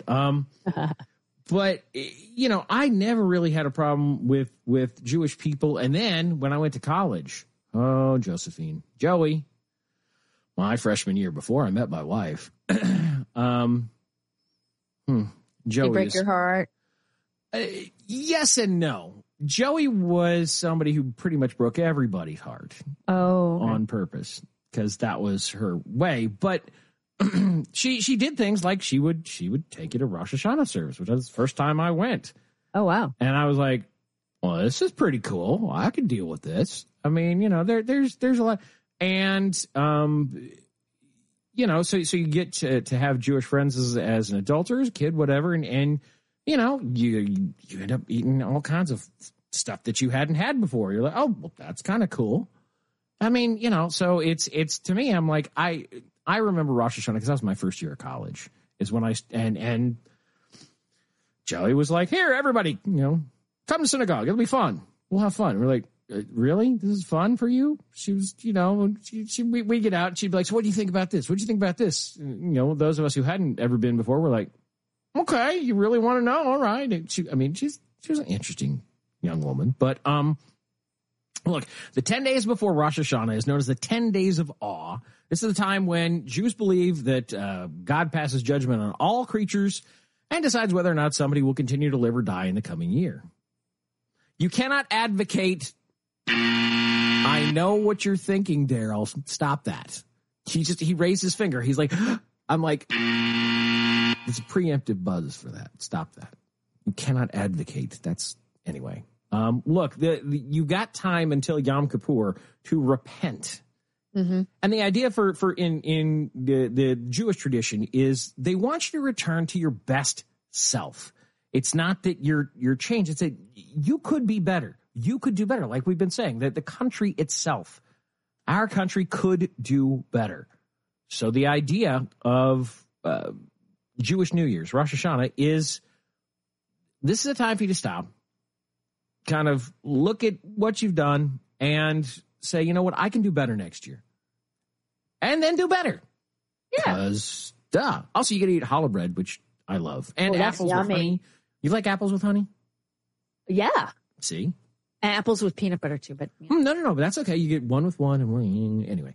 [SPEAKER 1] I never really had a problem with Jewish people. And then when I went to college, Joey, my freshman year before I met my wife, Joey,
[SPEAKER 2] Did break your heart?
[SPEAKER 1] Yes and no. Joey was somebody who pretty much broke everybody's heart on purpose because that was her way. But she did things like she would take you to Rosh Hashanah service, which was the first time I went.
[SPEAKER 2] Oh, wow.
[SPEAKER 1] And I was like, well, this is pretty cool. I can deal with this. I mean, there's a lot. And, so you get to have Jewish friends as an adult or as a kid, whatever. And you end up eating all kinds of stuff that you hadn't had before. You're like, oh, well, that's kind of cool. I mean, so it's to me, I'm like, I remember Rosh Hashanah because that was my first year of college is when and Joey was like, here, everybody, come to synagogue. It'll be fun. We'll have fun. We're like, really? This is fun for you? She was, we get out and she'd be like, so what do you think about this? What do you think about this? Those of us who hadn't ever been before were like, okay, you really want to know? All right. She was an interesting young woman. But look, the 10 days before Rosh Hashanah is known as the 10 days of awe. This is the time when Jews believe that God passes judgment on all creatures and decides whether or not somebody will continue to live or die in the coming year. You cannot advocate. I know what you're thinking, Daryl. Stop that. He raised his finger. He's like, I'm like, it's a preemptive buzz for that. Stop that. You cannot advocate. Anyway. Look, you got time until Yom Kippur to repent. Mm-hmm. And the idea for in the Jewish tradition is they want you to return to your best self. It's not that you're changed. It's that you could be better. You could do better. Like we've been saying, that the country itself, our country could do better. So the idea of Jewish New Year's, Rosh Hashanah, is this is a time for you to stop, kind of look at what you've done and say, you know what, I can do better next year. And then do better. Yeah. Because, duh. Also, you get to eat challah bread, which I love. And apples with honey. You like apples with honey?
[SPEAKER 2] Yeah.
[SPEAKER 1] See?
[SPEAKER 2] And apples with peanut butter, too. But
[SPEAKER 1] No, but that's okay. You get one with one and one. Anyway.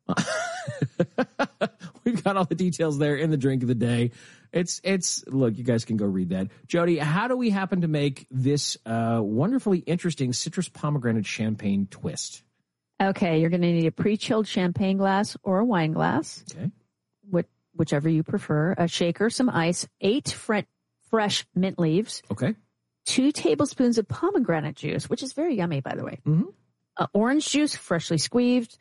[SPEAKER 1] We've got all the details there in the drink of the day. It's look, you guys can go read that. Jody, how do we happen to make this wonderfully interesting citrus pomegranate champagne twist?
[SPEAKER 2] Okay, you're going to need a pre-chilled champagne glass or a wine glass.
[SPEAKER 1] Okay.
[SPEAKER 2] Whichever you prefer. A shaker, some ice, 8 fresh mint leaves.
[SPEAKER 1] Okay.
[SPEAKER 2] 2 tablespoons of pomegranate juice, which is very yummy, by the way. Orange juice, freshly squeezed.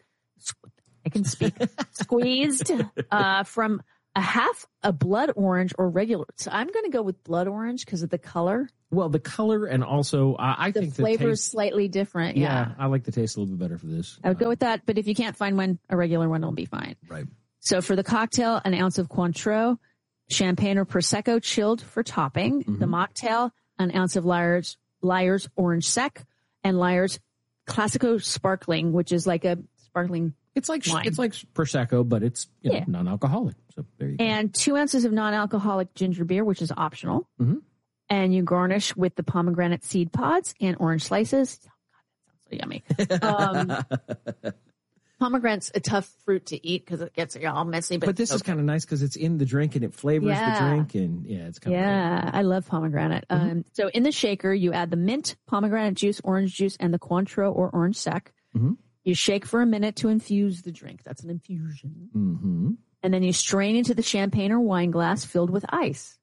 [SPEAKER 2] I can speak. Squeezed from a half a blood orange or regular. So I'm going to go with blood orange because of the color.
[SPEAKER 1] Well, the color and also I think
[SPEAKER 2] the flavor is slightly different. Yeah,
[SPEAKER 1] I like the taste a little bit better for this.
[SPEAKER 2] I would go with that, but if you can't find one, a regular one will be fine.
[SPEAKER 1] Right.
[SPEAKER 2] So for the cocktail, an ounce of Cointreau, champagne or Prosecco chilled for topping. The mocktail, an ounce of Lyre's Orange Sec and Lyre's Classico Sparkling, which is like a sparkling
[SPEAKER 1] It's like
[SPEAKER 2] wine.
[SPEAKER 1] It's like Prosecco, but it's non-alcoholic. So there you go.
[SPEAKER 2] And 2 ounces of non-alcoholic ginger beer, which is optional. And you garnish with the pomegranate seed pods and orange slices. Oh, God, that sounds so yummy. Pomegranate's a tough fruit to eat because it gets all messy.
[SPEAKER 1] But this is kind of nice because it's in the drink and it flavors the drink. And it's kind of
[SPEAKER 2] good. I love pomegranate. So in the shaker, you add the mint, pomegranate juice, orange juice, and the Cointreau or orange sec. You shake for a minute to infuse the drink. That's an infusion. And then you strain into the champagne or wine glass filled with ice.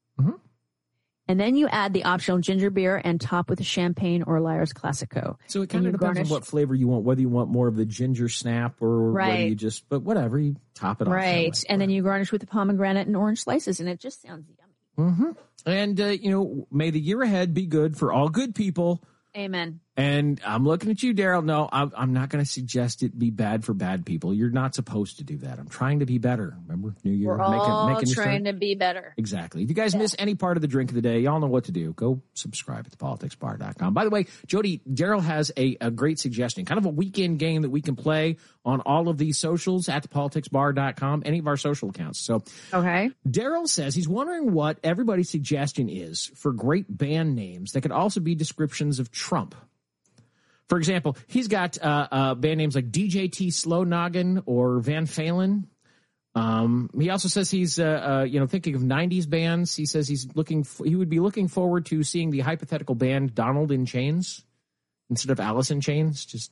[SPEAKER 2] And then you add the optional ginger beer and top with a champagne or Lyre's Classico.
[SPEAKER 1] So it kind of depends on what flavor you want, whether you want more of the ginger snap or whether you just, but whatever, you top it off.
[SPEAKER 2] Right. And then you garnish with the pomegranate and orange slices, and it just sounds yummy.
[SPEAKER 1] And, may the year ahead be good for all good people.
[SPEAKER 2] Amen.
[SPEAKER 1] And I'm looking at you, Daryl. No, I'm not going to suggest it be bad for bad people. You're not supposed to do that. I'm trying to be better. Remember, New Year.
[SPEAKER 2] We're all trying to be better.
[SPEAKER 1] Exactly. If you guys miss any part of the drink of the day, y'all know what to do. Go subscribe at thepoliticsbar.com. By the way, Jody, Daryl has a great suggestion, kind of a weekend game that we can play on all of these socials at thepoliticsbar.com, any of our social accounts. So,
[SPEAKER 2] okay.
[SPEAKER 1] Daryl says he's wondering what everybody's suggestion is for great band names that could also be descriptions of Trump. For example, he's got band names like DJT Slow Noggin or Van Phalen. He also says he's thinking of 90s bands. He says he would be looking forward to seeing the hypothetical band Donald in Chains instead of Alice in Chains.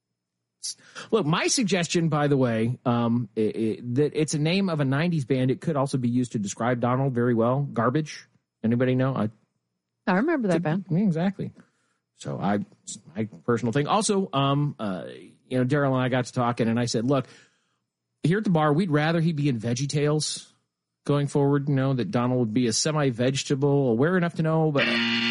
[SPEAKER 1] Look, my suggestion, by the way, that it's a name of a 90s band. It could also be used to describe Donald very well. Garbage. Anybody know?
[SPEAKER 2] I remember that band.
[SPEAKER 1] Exactly. So my personal thing. Also, Daryl and I got to talking, and I said, look, here at the bar, we'd rather he be in VeggieTales going forward. That Donald would be a semi-vegetable, aware enough to know, but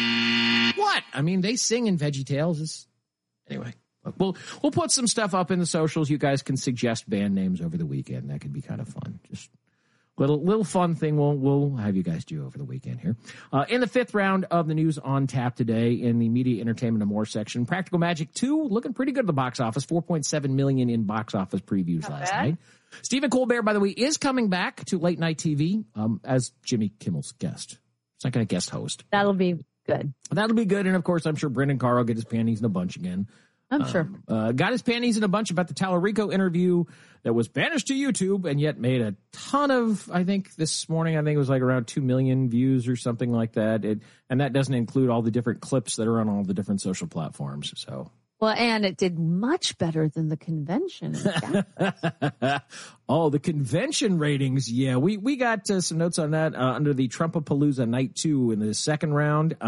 [SPEAKER 1] what? I mean, they sing in VeggieTales. Anyway, look, we'll put some stuff up in the socials. You guys can suggest band names over the weekend. That could be kind of fun. Just little fun thing we'll have you guys do over the weekend here. In the 5th round of the News on Tap today in the Media, Entertainment, and More section, Practical Magic 2 looking pretty good at the box office, 4.7 million in box office previews last night. Stephen Colbert, by the way, is coming back to late night TV as Jimmy Kimmel's guest. He's not going to guest host.
[SPEAKER 2] That'll be good.
[SPEAKER 1] That'll be good. And of course, I'm sure Brendan Carr will get his panties in a bunch again.
[SPEAKER 2] I'm sure.
[SPEAKER 1] Got his panties in a bunch about the Tallarico interview that was banished to YouTube and yet made a ton of, I think this morning, it was like around 2 million views or something like that. And that doesn't include all the different clips that are on all the different social platforms. So.
[SPEAKER 2] Well, and it did much better than the convention.
[SPEAKER 1] Oh, the convention ratings. Yeah, we got some notes on that under the Trumpapalooza Night 2 in the second round.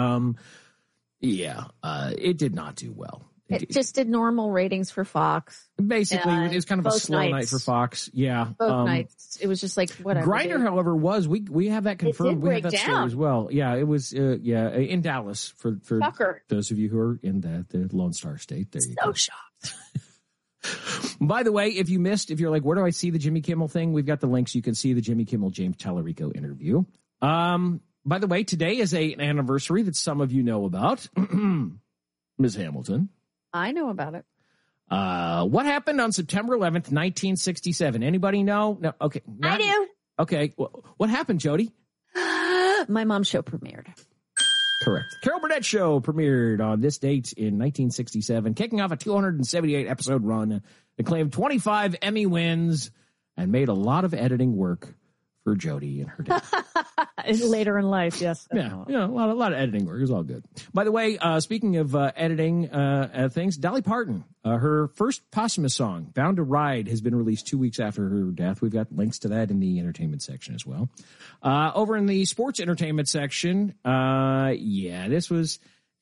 [SPEAKER 1] It did not do well.
[SPEAKER 2] It just did normal ratings for Fox.
[SPEAKER 1] Basically, it was kind of a slow night for Fox. Yeah.
[SPEAKER 2] Both nights. It was just like, whatever.
[SPEAKER 1] Grindr, however, we have that confirmed. We have that story as well. Yeah, it was, in Dallas for those of you who are in the Lone Star State. There you go.
[SPEAKER 2] So shocked.
[SPEAKER 1] By the way, if you're like, where do I see the Jimmy Kimmel thing? We've got the links. You can see the Jimmy Kimmel James Tallarico interview. By the way, today is an anniversary that some of you know about. Ms. Hamilton.
[SPEAKER 2] I know about it.
[SPEAKER 1] What happened on September 11th, 1967? Anybody know? No. Okay.
[SPEAKER 2] I do.
[SPEAKER 1] Okay. What happened, Jody?
[SPEAKER 2] My mom's show premiered.
[SPEAKER 1] Correct. Carol Burnett Show premiered on this date in 1967, kicking off a 278-episode run, acclaimed 25 Emmy wins, and made a lot of editing work for Jody and her dad.
[SPEAKER 2] Later in life, yes.
[SPEAKER 1] Yeah, a lot of editing work. It was all good. By the way, speaking of editing things, Dolly Parton, her first posthumous song, Bound to Ride, has been released 2 weeks after her death. We've got links to that in the entertainment section as well. Over in the sports entertainment section, this was,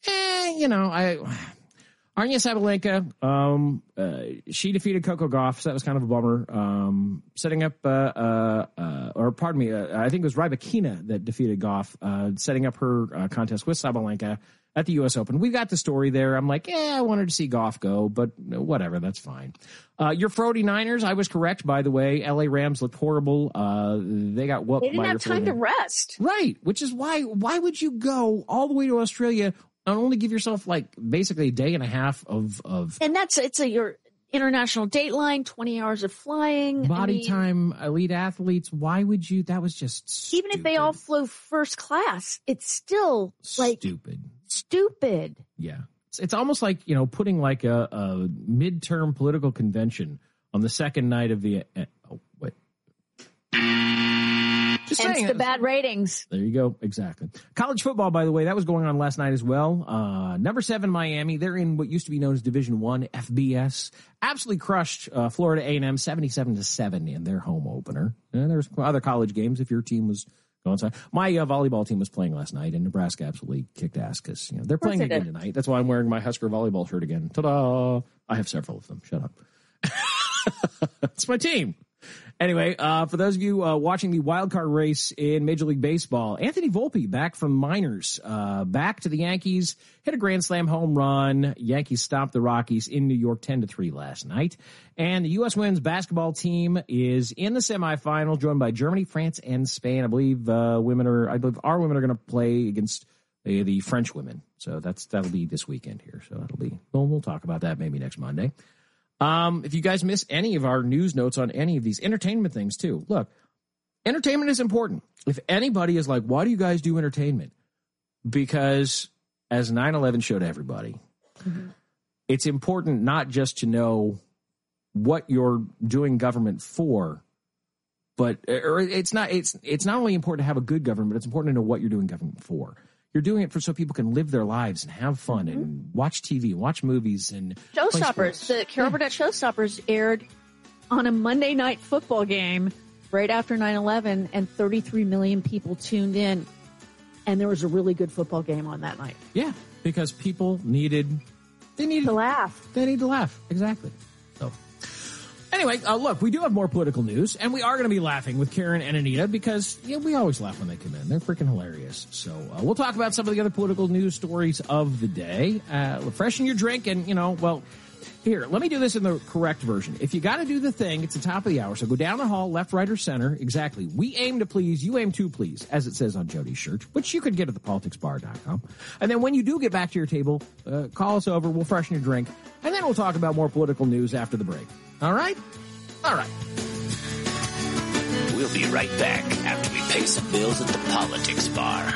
[SPEAKER 1] Arina Sabalenka, she defeated Coco Gauff, so that was kind of a bummer. Setting up, I think it was Rybakina that defeated Gauff, setting up her contest with Sabalenka at the U.S. Open. We got the story there. I'm like, I wanted to see Gauff go, but whatever, that's fine. Your 49ers, I was correct, by the way. L.A. Rams looked horrible. They got whooped.
[SPEAKER 2] They didn't have time to rest.
[SPEAKER 1] Right, which is why would you go all the way to Australia and only give yourself basically a day and a half of
[SPEAKER 2] and it's your international dateline, 20 hours of flying,
[SPEAKER 1] time, elite athletes. Why would you? That was just stupid.
[SPEAKER 2] Even if they all flew first class, it's still stupid.
[SPEAKER 1] Yeah, it's almost like putting a midterm political convention on the second night of the. Just
[SPEAKER 2] hence
[SPEAKER 1] saying,
[SPEAKER 2] the bad ratings.
[SPEAKER 1] There you go. Exactly. College football, by the way, that was going on last night as well. Number 7 Miami. They're in what used to be known as Division I, FBS. Absolutely crushed Florida A&M 77-7 in their home opener. And there's other college games if your team was going on. My volleyball team was playing last night, and Nebraska absolutely kicked ass because they're playing again tonight. That's why I'm wearing my Husker volleyball shirt again. Ta-da! I have several of them. Shut up. It's my team. Anyway, for those of you watching the wild card race in Major League Baseball, Anthony Volpe back from minors, back to the Yankees, hit a grand slam home run. Yankees stopped the Rockies in New York 10-3 last night. And the U.S. women's basketball team is in the semifinal, joined by Germany, France, and Spain. I believe our women are going to play against the French women. So that'll be this weekend here. So we'll talk about that maybe next Monday. If you guys miss any of our news notes on any of these entertainment things too, look, entertainment is important. If anybody is like, why do you guys do entertainment? Because as 9/11 showed everybody, it's important not just to know what you're doing government for, but it's not only important to have a good government, but it's important to know what you're doing government for. You're doing it so people can live their lives and have fun and watch TV, watch movies and
[SPEAKER 2] Showstoppers. The Carol Burnett Showstoppers aired on a Monday night football game right after 9/11, and 33 million people tuned in, and there was a really good football game on that night.
[SPEAKER 1] Yeah, because people needed
[SPEAKER 2] to laugh.
[SPEAKER 1] They need to laugh. Exactly. So anyway, look, we do have more political news, and we are going to be laughing with Karen and Anita because we always laugh when they come in. They're freaking hilarious. So we'll talk about some of the other political news stories of the day. Freshen your drink, and here, let me do this in the correct version. If you got to do the thing, it's the top of the hour. So go down the hall, left, right, or center. Exactly. We aim to please. You aim to please, as it says on Jody's shirt, which you could get at thepoliticsbar.com. And then when you do get back to your table, call us over. We'll freshen your drink. And then we'll talk about more political news after the break. All right? All right.
[SPEAKER 4] We'll be right back after we pay some bills at the Politics Bar.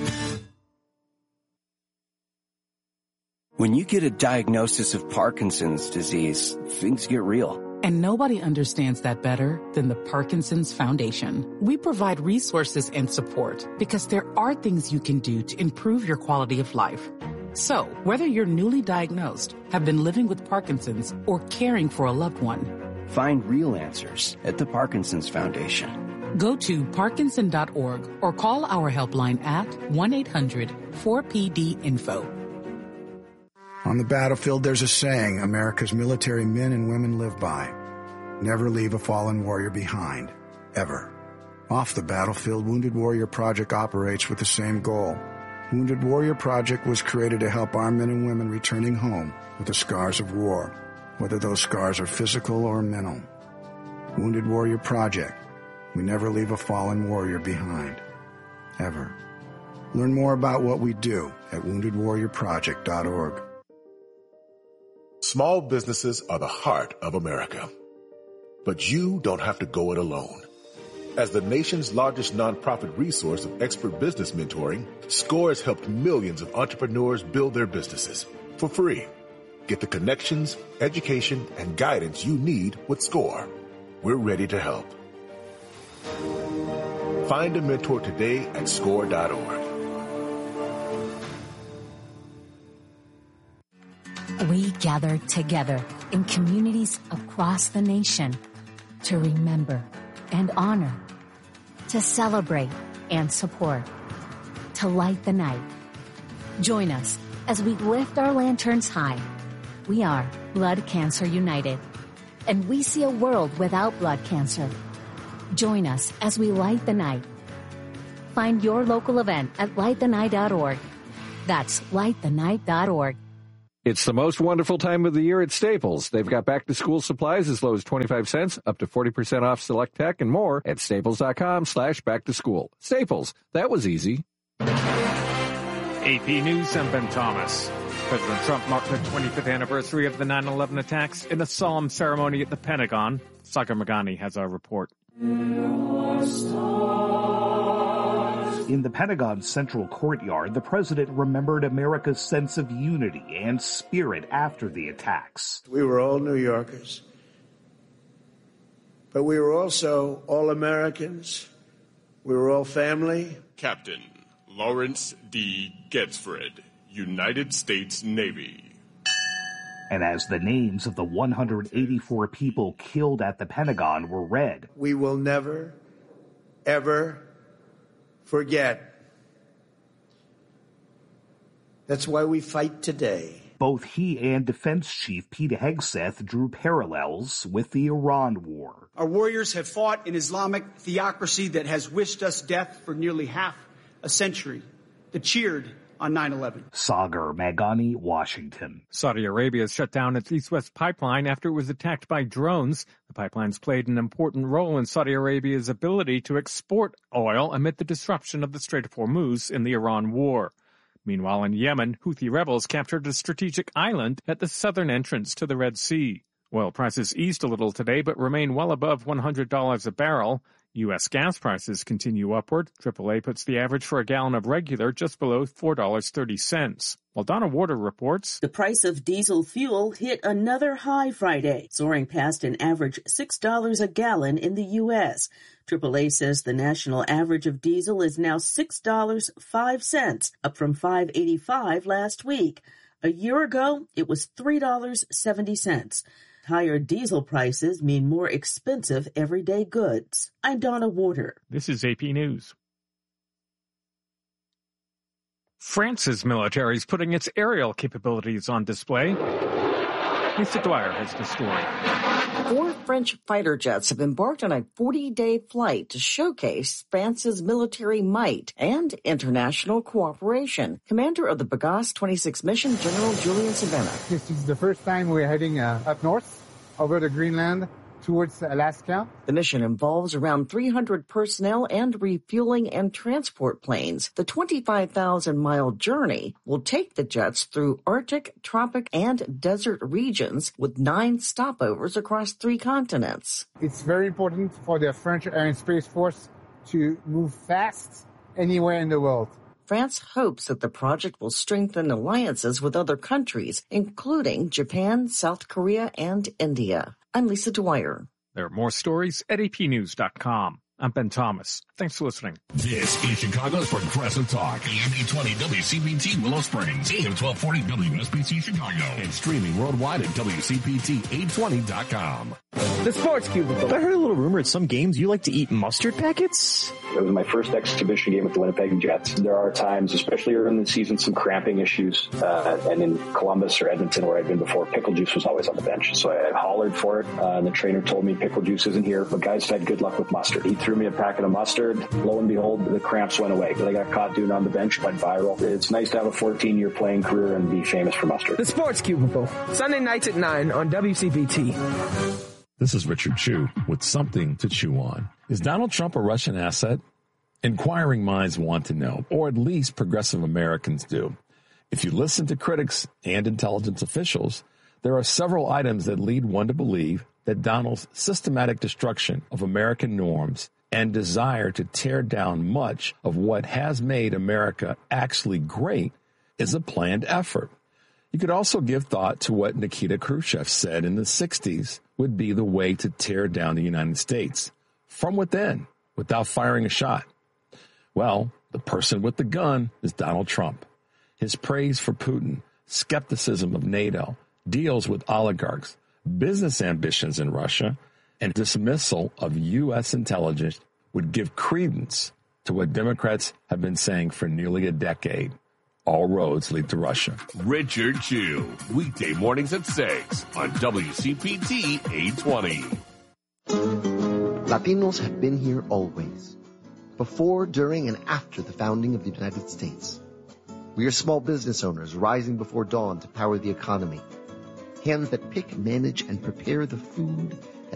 [SPEAKER 16] When you get a diagnosis of Parkinson's disease, things get real.
[SPEAKER 18] And nobody understands that better than the Parkinson's Foundation. We provide resources and support because there are things you can do to improve your quality of life. So, whether you're newly diagnosed, have been living with Parkinson's, or caring for a loved one,
[SPEAKER 16] find real answers at the Parkinson's Foundation.
[SPEAKER 18] Go to Parkinson.org or call our helpline at 1-800-4PD-INFO.
[SPEAKER 3] On the battlefield, there's a saying America's military men and women live by. Never leave a fallen warrior behind, ever. Off the battlefield, Wounded Warrior Project operates with the same goal. Wounded Warrior Project was created to help our men and women returning home with the scars of war, whether those scars are physical or mental. Wounded Warrior Project. We never leave a fallen warrior behind, ever. Learn more about what we do at woundedwarriorproject.org.
[SPEAKER 6] Small businesses are the heart of America. But you don't have to go it alone. As the nation's largest nonprofit resource of expert business mentoring, SCORE has helped millions of entrepreneurs build their businesses for free. Get the connections, education, and guidance you need with SCORE. We're ready to help. Find a mentor today at score.org.
[SPEAKER 7] We gather together in communities across the nation to remember and honor, to celebrate and support, to light the night. Join us as we lift our lanterns high. We are Blood Cancer United, and we see a world without blood cancer. Join us as we light the night. Find your local event at lightthenight.org. That's lightthenight.org.
[SPEAKER 8] It's the most wonderful time of the year at Staples. They've got back-to-school supplies as low as 25 cents, up to 40% off select tech, and more at staples.com/back-to-school. Staples, that was easy.
[SPEAKER 9] AP News, I'm Ben Thomas. President Trump marked the 25th anniversary of the 9/11 attacks in a solemn ceremony at the Pentagon. Sagar Meghani has our report.
[SPEAKER 10] In the Pentagon's central courtyard, the president remembered America's sense of unity and spirit after the attacks.
[SPEAKER 11] We were all New Yorkers, but we were also all Americans. We were all family.
[SPEAKER 13] Captain Lawrence D. Getzfred, United States Navy.
[SPEAKER 10] And as the names of the 184 people killed at the Pentagon were read,
[SPEAKER 11] we will never, ever forget. That's why we fight today.
[SPEAKER 10] Both he and Defense Chief Pete Hegseth drew parallels with the Iran war.
[SPEAKER 15] Our warriors have fought an Islamic theocracy that has wished us death for nearly half a century, that cheered on 9/11.
[SPEAKER 10] Sagar Meghani, Washington.
[SPEAKER 9] Saudi Arabia has shut down its East-West pipeline after it was attacked by drones. The pipeline's played an important role in Saudi Arabia's ability to export oil amid the disruption of the Strait of Hormuz in the Iran war. Meanwhile, in Yemen, Houthi rebels captured a strategic island at the southern entrance to the Red Sea. Oil prices eased a little today, but remain well above $100 a barrel. U.S. gas prices continue upward. AAA puts the average for a gallon of regular just below $4.30. While Donna Warder reports,
[SPEAKER 17] the price of diesel fuel hit another high Friday, soaring past an average $6 a gallon in the U.S. AAA says the national average of diesel is now $6.05, up from $5.85 last week. A year ago, it was $3.70. Higher diesel prices mean more expensive everyday goods. I'm Donna Warder.
[SPEAKER 9] This is AP News. France's military is putting its aerial capabilities on display. Lisa Dwyer has the story.
[SPEAKER 29] 4 French fighter jets have embarked on a 40-day flight to showcase France's military might and international cooperation. Commander of the Pegasus 26 mission, General Julian Savannah.
[SPEAKER 30] This is the first time we're heading up north over the Greenland towards Alaska.
[SPEAKER 29] The mission involves around 300 personnel and refueling and transport planes. The 25,000-mile journey will take the jets through Arctic, tropic, and desert regions with 9 stopovers across 3 continents.
[SPEAKER 30] It's very important for the French Air and Space Force to move fast anywhere in the world.
[SPEAKER 29] France hopes that the project will strengthen alliances with other countries, including Japan, South Korea, and India. I'm Lisa Dwyer.
[SPEAKER 9] There are more stories at apnews.com. I'm Ben Thomas. Thanks for listening.
[SPEAKER 28] This is Chicago's Progressive Talk. AM 820 WCPT Willow Springs. AM 1240 WSBC Chicago. And streaming worldwide at WCPT820.com.
[SPEAKER 31] The Sports Cubicle. I heard a little rumor at some games you like to eat mustard packets.
[SPEAKER 32] It was my first exhibition game with the Winnipeg Jets. There are times, especially early in the season, some cramping issues. And in Columbus or Edmonton, where I'd been before, pickle juice was always on the bench. So I hollered for it. And the trainer told me pickle juice isn't here, but guys had good luck with mustard. He threw me a packet of mustard. Lo and behold, the cramps went away. I got caught doing it on the bench, went viral. It's nice to have a 14-year playing career and be famous for mustard.
[SPEAKER 31] The Sports Cubicle. Sunday nights at 9 on WCPT.
[SPEAKER 33] This is Richard Chew with something to chew on. Is Donald Trump a Russian asset? Inquiring minds want to know, or at least progressive Americans do. If you listen to critics and intelligence officials, there are several items that lead one to believe that Donald's systematic destruction of American norms and desire to tear down much of what has made America actually great is a planned effort. You could also give thought to what Nikita Khrushchev said in the 60s would be the way to tear down the United States from within without firing a shot. Well, the person with the gun is Donald Trump. His praise for Putin, skepticism of NATO, deals with oligarchs, business ambitions in Russia, and dismissal of U.S. intelligence would give credence to what Democrats have been saying for nearly a decade. All roads lead to Russia.
[SPEAKER 28] Richard Chu, weekday mornings at 6 on WCPT 820.
[SPEAKER 2] Latinos have been here always, before, during, and after the founding of the United States. We are small business owners rising before dawn to power the economy. Hands that pick, manage, and prepare the food